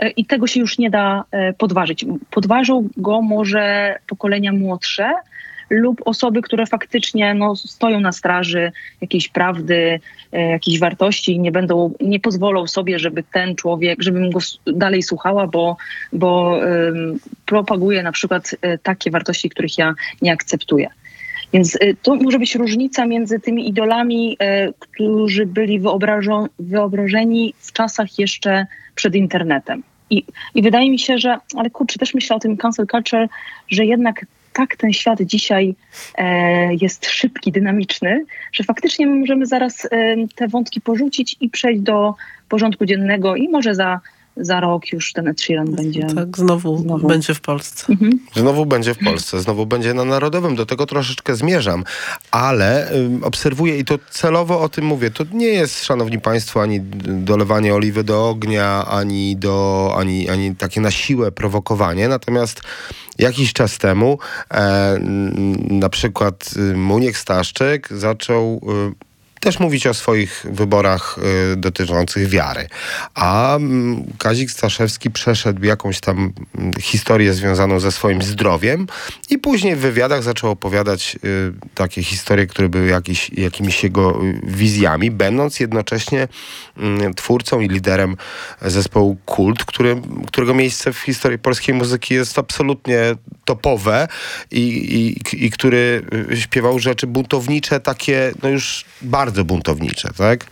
[SPEAKER 1] i tego się już nie da podważyć. Podważą go może pokolenia młodsze lub osoby, które faktycznie no, stoją na straży jakiejś prawdy, jakiejś wartości i nie będą, nie pozwolą sobie, żeby ten człowiek, żebym go dalej słuchała, bo, bo um, propaguje na przykład takie wartości, których ja nie akceptuję. Więc to może być różnica między tymi idolami, e, którzy byli wyobrażo- wyobrażeni w czasach jeszcze przed internetem. I, I wydaje mi się, że, ale kurczę, też myślę o tym cancel culture, że jednak tak ten świat dzisiaj e, jest szybki, dynamiczny, że faktycznie my możemy zaraz e, te wątki porzucić i przejść do porządku dziennego i może za Za rok już ten Ed Sheeran będzie...
[SPEAKER 3] Tak, znowu, znowu. będzie w Polsce.
[SPEAKER 1] Mhm.
[SPEAKER 2] Znowu będzie w Polsce, znowu będzie na Narodowym. Do tego troszeczkę zmierzam, ale y, obserwuję i to celowo o tym mówię. To nie jest, szanowni państwo, ani dolewanie oliwy do ognia, ani, do, ani, ani takie na siłę prowokowanie. Natomiast jakiś czas temu e, na przykład Muniek Staszczyk zaczął... Y, też mówić o swoich wyborach y, dotyczących wiary. A mm, Kazik Staszewski przeszedł jakąś tam y, historię związaną ze swoim zdrowiem i później w wywiadach zaczął opowiadać y, takie historie, które były jakiś, jakimiś jego y, wizjami, będąc jednocześnie y, twórcą i liderem zespołu Kult, który, którego miejsce w historii polskiej muzyki jest absolutnie topowe i, i, i który y, śpiewał rzeczy buntownicze, takie no już bardzo bardzo buntownicze, tak?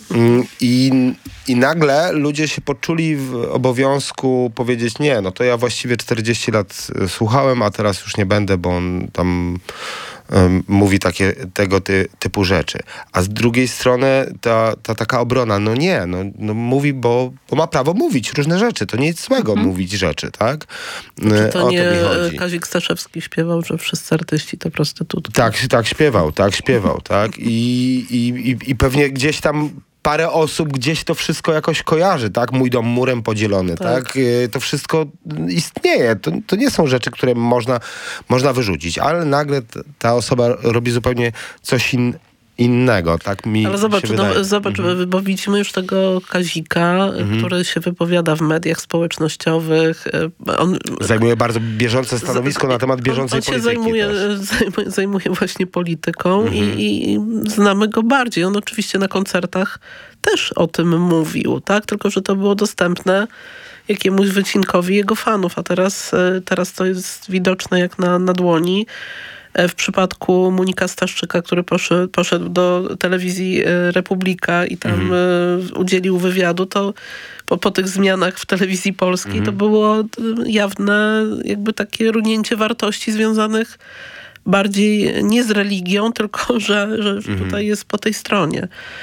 [SPEAKER 2] I, I nagle ludzie się poczuli w obowiązku powiedzieć, nie, no to ja właściwie czterdzieści lat słuchałem, a teraz już nie będę, bo on tam um, mówi takie, tego ty, typu rzeczy. A z drugiej strony ta, ta taka obrona, no nie, no, no mówi, bo, bo ma prawo mówić różne rzeczy. To nic złego hmm. mówić rzeczy, tak?
[SPEAKER 3] Czy to o nie to Kazik Staszewski śpiewał, że wszyscy artyści to prostytutki?
[SPEAKER 2] Tak, tak śpiewał, tak śpiewał, tak? I, i, i, i pewnie gdzieś tam parę osób gdzieś to wszystko jakoś kojarzy, tak? Mój dom murem podzielony, tak? tak? To wszystko istnieje. To, to nie są rzeczy, które można, można wyrzucić, ale nagle t- ta osoba robi zupełnie coś innego. innego, tak mi
[SPEAKER 3] Ale zobacz,
[SPEAKER 2] się wydaje.
[SPEAKER 3] No, zobacz mhm. bo widzimy już tego Kazika, mhm. który się wypowiada w mediach społecznościowych. On
[SPEAKER 2] zajmuje bardzo bieżące stanowisko z, na temat bieżącej on, on polityki. On się zajmuje,
[SPEAKER 3] zajmuje, zajmuje właśnie polityką mhm. i, i znamy go bardziej. On oczywiście na koncertach też o tym mówił, tak? Tylko że to było dostępne jakiemuś wycinkowi jego fanów, a teraz, teraz to jest widoczne jak na, na dłoni. W przypadku Munika Staszczyka, który poszedł, poszedł do telewizji Republika i tam mhm. udzielił wywiadu, to po, po tych zmianach w telewizji polskiej mhm. to było jawne jakby takie runięcie wartości związanych bardziej nie z religią, tylko że, że mhm. tutaj jest po tej stronie.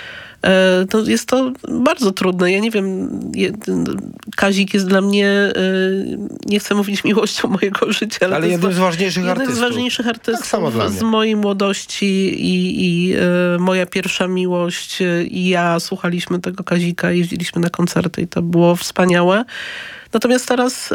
[SPEAKER 3] To jest to bardzo trudne. Ja nie wiem, Kazik jest dla mnie, nie chcę mówić miłością mojego życia, ale,
[SPEAKER 2] ale jednym z ważniejszych
[SPEAKER 3] jeden
[SPEAKER 2] artystów.
[SPEAKER 3] z ważniejszych artystów
[SPEAKER 2] tak samo dla
[SPEAKER 3] z
[SPEAKER 2] mnie.
[SPEAKER 3] mojej młodości i, i moja pierwsza miłość i ja słuchaliśmy tego Kazika, jeździliśmy na koncerty i to było wspaniałe. Natomiast teraz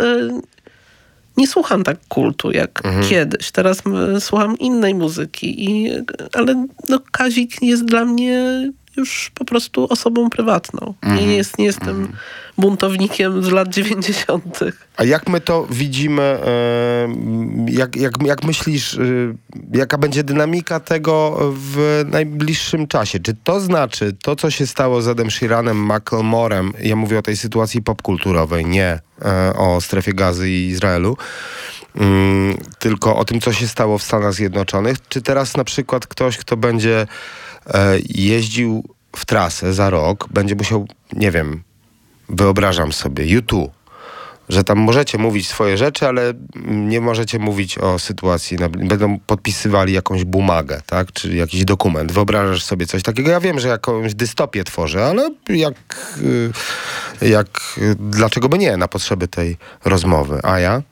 [SPEAKER 3] nie słucham tak kultu jak mhm. kiedyś. Teraz słucham innej muzyki, i, ale no, Kazik jest dla mnie już po prostu osobą prywatną. Mm. Nie, jest, nie jestem mm. buntownikiem z lat dziewięćdziesiątych.
[SPEAKER 2] A jak my to widzimy, jak, jak, jak myślisz, jaka będzie dynamika tego w najbliższym czasie? Czy to znaczy, to co się stało z Edem Sheeranem, Macklemorem, ja mówię o tej sytuacji popkulturowej, nie o strefie Gazy i Izraelu, tylko o tym, co się stało w Stanach Zjednoczonych, czy teraz na przykład ktoś, kto będzie jeździł w trasę za rok, będzie musiał, nie wiem, wyobrażam sobie, U dwa, że tam możecie mówić swoje rzeczy, ale nie możecie mówić o sytuacji, będą podpisywali jakąś bumagę, tak, czy jakiś dokument. Wyobrażasz sobie coś takiego? Ja wiem, że jakąś dystopię tworzę, ale jak, jak dlaczego by nie, na potrzeby tej rozmowy. A ja?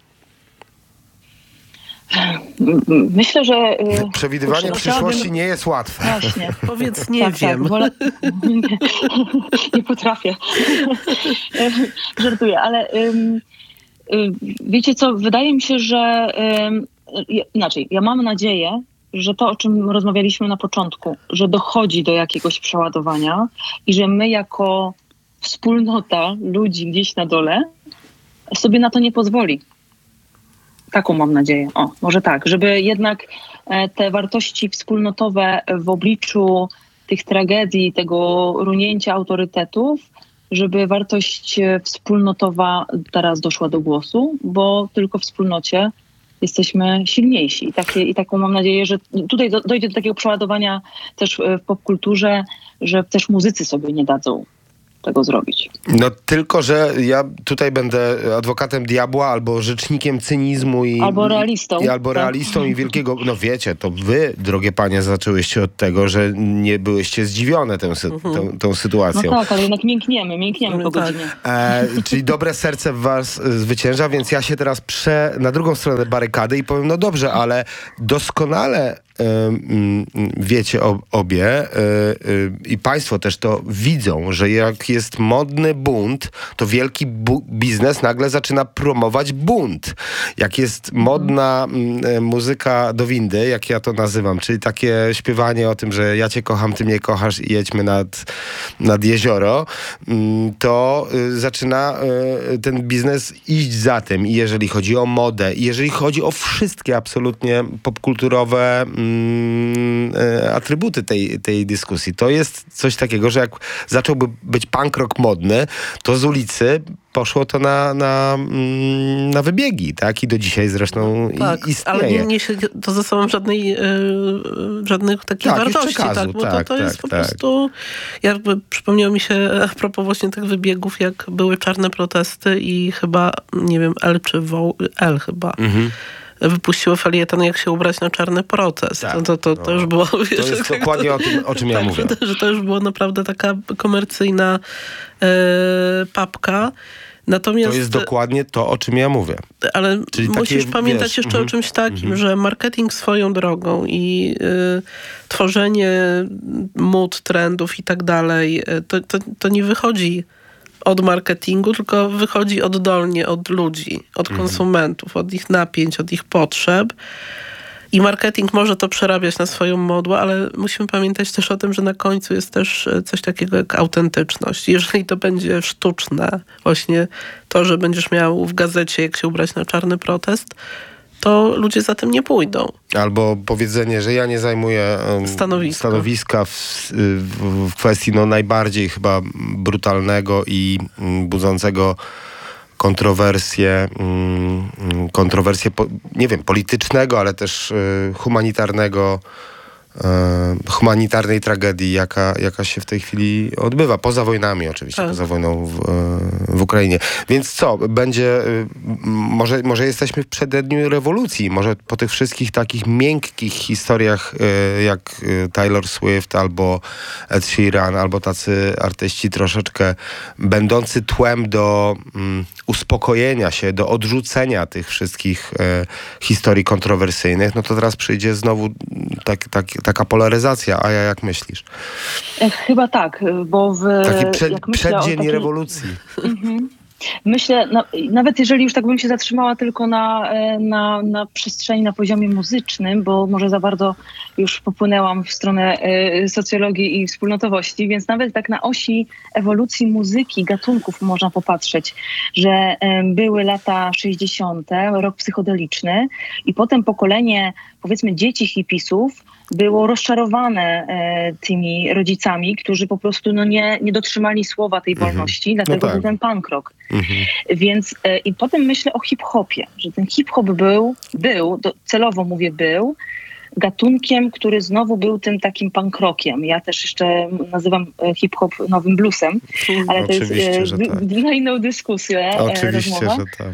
[SPEAKER 1] Myślę, że...
[SPEAKER 2] Przewidywanie kurczę, przyszłości chciałabym... nie jest łatwe.
[SPEAKER 1] Właśnie.
[SPEAKER 3] Powiedz, nie
[SPEAKER 1] tak,
[SPEAKER 3] wiem.
[SPEAKER 1] Tak, wolę... nie, nie potrafię. Żartuję, ale um, um, wiecie co, wydaje mi się, że um, inaczej, ja mam nadzieję, że to, o czym rozmawialiśmy na początku, że dochodzi do jakiegoś przeładowania i że my jako wspólnota ludzi gdzieś na dole sobie na to nie pozwoli. Taką mam nadzieję. O, może tak, żeby jednak te wartości wspólnotowe w obliczu tych tragedii, tego runięcia autorytetów, żeby wartość wspólnotowa teraz doszła do głosu, bo tylko w wspólnocie jesteśmy silniejsi. I, takie, i taką mam nadzieję, że tutaj do, dojdzie do takiego przeładowania też w popkulturze, że też muzycy sobie nie dadzą tego zrobić.
[SPEAKER 2] No tylko, że ja tutaj będę adwokatem diabła albo rzecznikiem cynizmu i...
[SPEAKER 1] Albo realistą.
[SPEAKER 2] I, albo
[SPEAKER 1] tak.
[SPEAKER 2] realistą i wielkiego... No wiecie, to wy, drogie panie, zaczęłyście od tego, że nie byłyście zdziwione tą, sy-
[SPEAKER 1] Mhm.
[SPEAKER 2] tą, tą sytuacją.
[SPEAKER 1] No tak, ale jednak miękniemy, miękniemy
[SPEAKER 3] No
[SPEAKER 1] po
[SPEAKER 3] tak.
[SPEAKER 1] godzinie.
[SPEAKER 2] E, czyli dobre serce w was y, zwycięża, więc ja się teraz prze na drugą stronę barykady i powiem, no dobrze, ale doskonale y, y, wiecie o, obie y, y, i państwo też to widzą, że jak jest modny bunt, to wielki bu- biznes nagle zaczyna promować bunt. Jak jest modna y, muzyka do windy, jak ja to nazywam, czyli takie śpiewanie o tym, że ja cię kocham, ty mnie kochasz i jedźmy nad, nad jezioro, y, to y, zaczyna y, ten biznes iść za tym. I jeżeli chodzi o modę, i jeżeli chodzi o wszystkie absolutnie popkulturowe mm, y, atrybuty tej, tej dyskusji, to jest coś takiego, że jak zacząłby być punk rock modny, to z ulicy poszło to na, na, mm, na wybiegi, tak? I do dzisiaj zresztą
[SPEAKER 3] Tak,
[SPEAKER 2] i, istnieje.
[SPEAKER 3] ale nie niesie to ze sobą żadnej, yy, żadnych takich
[SPEAKER 2] Tak, już
[SPEAKER 3] wartości,
[SPEAKER 2] przekazu,
[SPEAKER 3] tak? Bo
[SPEAKER 2] tak,
[SPEAKER 3] to, to
[SPEAKER 2] tak,
[SPEAKER 3] jest po
[SPEAKER 2] tak.
[SPEAKER 3] prostu, jakby przypomniało mi się a propos właśnie tych wybiegów, jak były czarne protesty i chyba, nie wiem, L czy Woł, L chyba.
[SPEAKER 2] Mhm.
[SPEAKER 3] Wypuściło felieton, jak się ubrać na czarny protest.
[SPEAKER 2] Tak,
[SPEAKER 3] to, to, to, to
[SPEAKER 2] no.
[SPEAKER 3] już było...
[SPEAKER 2] To
[SPEAKER 3] wiesz,
[SPEAKER 2] jest
[SPEAKER 3] jak-
[SPEAKER 2] dokładnie o tym, o czym ja
[SPEAKER 3] tak,
[SPEAKER 2] mówię.
[SPEAKER 3] Że, że to już była naprawdę taka komercyjna e, papka. Natomiast,
[SPEAKER 2] To jest dokładnie to, o czym ja mówię.
[SPEAKER 3] ale
[SPEAKER 2] czyli
[SPEAKER 3] musisz
[SPEAKER 2] takie,
[SPEAKER 3] pamiętać
[SPEAKER 2] wiesz,
[SPEAKER 3] jeszcze
[SPEAKER 2] mhm,
[SPEAKER 3] o czymś takim,
[SPEAKER 2] mhm.
[SPEAKER 3] że marketing swoją drogą i y, tworzenie mód, trendów i tak dalej, y, to, to, to nie wychodzi od marketingu, tylko wychodzi oddolnie od ludzi, od konsumentów, od ich napięć, od ich potrzeb. I marketing może to przerabiać na swoją modłę, ale musimy pamiętać też o tym, że na końcu jest też coś takiego jak autentyczność. Jeżeli to będzie sztuczne, właśnie to, że będziesz miał w gazecie, jak się ubrać na czarny protest, to ludzie za tym nie pójdą.
[SPEAKER 2] Albo powiedzenie, że ja nie zajmuję um,
[SPEAKER 3] Stanowisko.
[SPEAKER 2] stanowiska w, w, w kwestii no, najbardziej chyba brutalnego i mm, budzącego kontrowersje, mm, kontrowersje, po, nie wiem, politycznego, ale też y, humanitarnego, y, humanitarnej tragedii, jaka, jaka się w tej chwili odbywa. Poza wojnami oczywiście,
[SPEAKER 3] Tak.
[SPEAKER 2] poza wojną w, y, w Ukrainie. Więc co, będzie, y, może, może jesteśmy w przededniu rewolucji, może po tych wszystkich takich miękkich historiach, y, jak y, Taylor Swift albo Ed Sheeran, albo tacy artyści troszeczkę będący tłem do mm, uspokojenia się, do odrzucenia tych wszystkich e, historii kontrowersyjnych, no to teraz przyjdzie znowu tak, tak, taka polaryzacja. A ja jak myślisz?
[SPEAKER 1] E, Chyba tak, bo w,
[SPEAKER 2] Taki przed,
[SPEAKER 1] jak myślę o
[SPEAKER 2] przeddzień
[SPEAKER 1] takiej,
[SPEAKER 2] rewolucji.
[SPEAKER 1] Mhm. Myślę, no, nawet jeżeli już tak bym się zatrzymała tylko na, e, na, na przestrzeni, na poziomie muzycznym, bo może za bardzo już popłynęłam w stronę e, socjologii i wspólnotowości, więc nawet tak na osi ewolucji muzyki, gatunków można popatrzeć, że e, były lata sześćdziesiąte, rok psychodeliczny i potem pokolenie, powiedzmy, dzieci hipisów było rozczarowane e, tymi rodzicami, którzy po prostu no, nie, nie dotrzymali słowa tej wolności,
[SPEAKER 2] No
[SPEAKER 1] dlatego
[SPEAKER 2] tak.
[SPEAKER 1] był ten punk rock.
[SPEAKER 2] Mhm.
[SPEAKER 1] Więc e, i potem myślę o hip-hopie, że ten hip-hop był, był do, celowo mówię był, gatunkiem, który znowu był tym takim punk rockiem. Ja też jeszcze nazywam e, hip-hop nowym bluesem, ale to jest
[SPEAKER 2] Oczywiście,
[SPEAKER 1] e,
[SPEAKER 2] że
[SPEAKER 1] d-
[SPEAKER 2] tak.
[SPEAKER 1] na inną dyskusję e,
[SPEAKER 2] Oczywiście,
[SPEAKER 1] rozmowa.
[SPEAKER 2] że tak.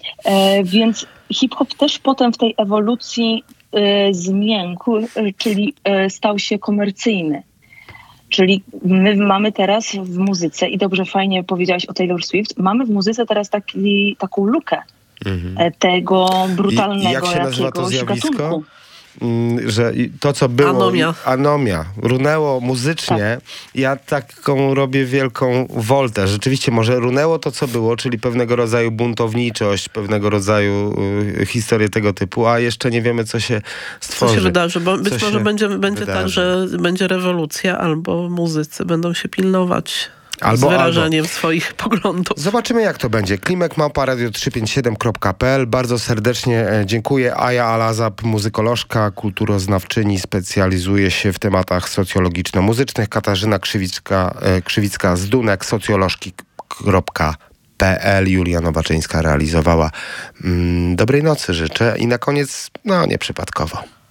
[SPEAKER 1] E, więc hip-hop też potem w tej ewolucji e, zmiękł, e, czyli e, stał się komercyjny. Czyli my mamy teraz w muzyce, i dobrze fajnie powiedziałaś o Taylor Swift, mamy w muzyce teraz taki, taką lukę
[SPEAKER 2] Mhm.
[SPEAKER 1] e, tego brutalnego
[SPEAKER 2] I- i jak się nazywa to
[SPEAKER 1] jakiegoś
[SPEAKER 2] zjawisko?
[SPEAKER 1] gatunku.
[SPEAKER 2] Mm, że i to, co było...
[SPEAKER 3] Anomia.
[SPEAKER 2] Anomia. Runęło muzycznie. Ja taką robię wielką woltę. Rzeczywiście może runęło to, co było, czyli pewnego rodzaju buntowniczość, pewnego rodzaju y, historię tego typu, a jeszcze nie wiemy, co się
[SPEAKER 3] Co
[SPEAKER 2] stworzy.
[SPEAKER 3] się wydarzy, bo być
[SPEAKER 2] Co
[SPEAKER 3] może
[SPEAKER 2] się
[SPEAKER 3] będzie, będzie tak,
[SPEAKER 2] wydarzy.
[SPEAKER 3] że będzie rewolucja, albo muzycy będą się pilnować. albo, z wyrażaniem albo. swoich poglądów.
[SPEAKER 2] Zobaczymy, jak to będzie. Klimek małpa radio trzysta pięćdziesiąt siedem kropka p l. Bardzo serdecznie dziękuję. Aja Alazab, muzykolożka, kulturoznawczyni, specjalizuje się w tematach socjologiczno-muzycznych. Katarzyna Krzywicka, Krzywicka z Dunek, socjolożki kropka p l. Julia Nowaczyńska realizowała. Dobrej nocy życzę i na koniec, no nieprzypadkowo.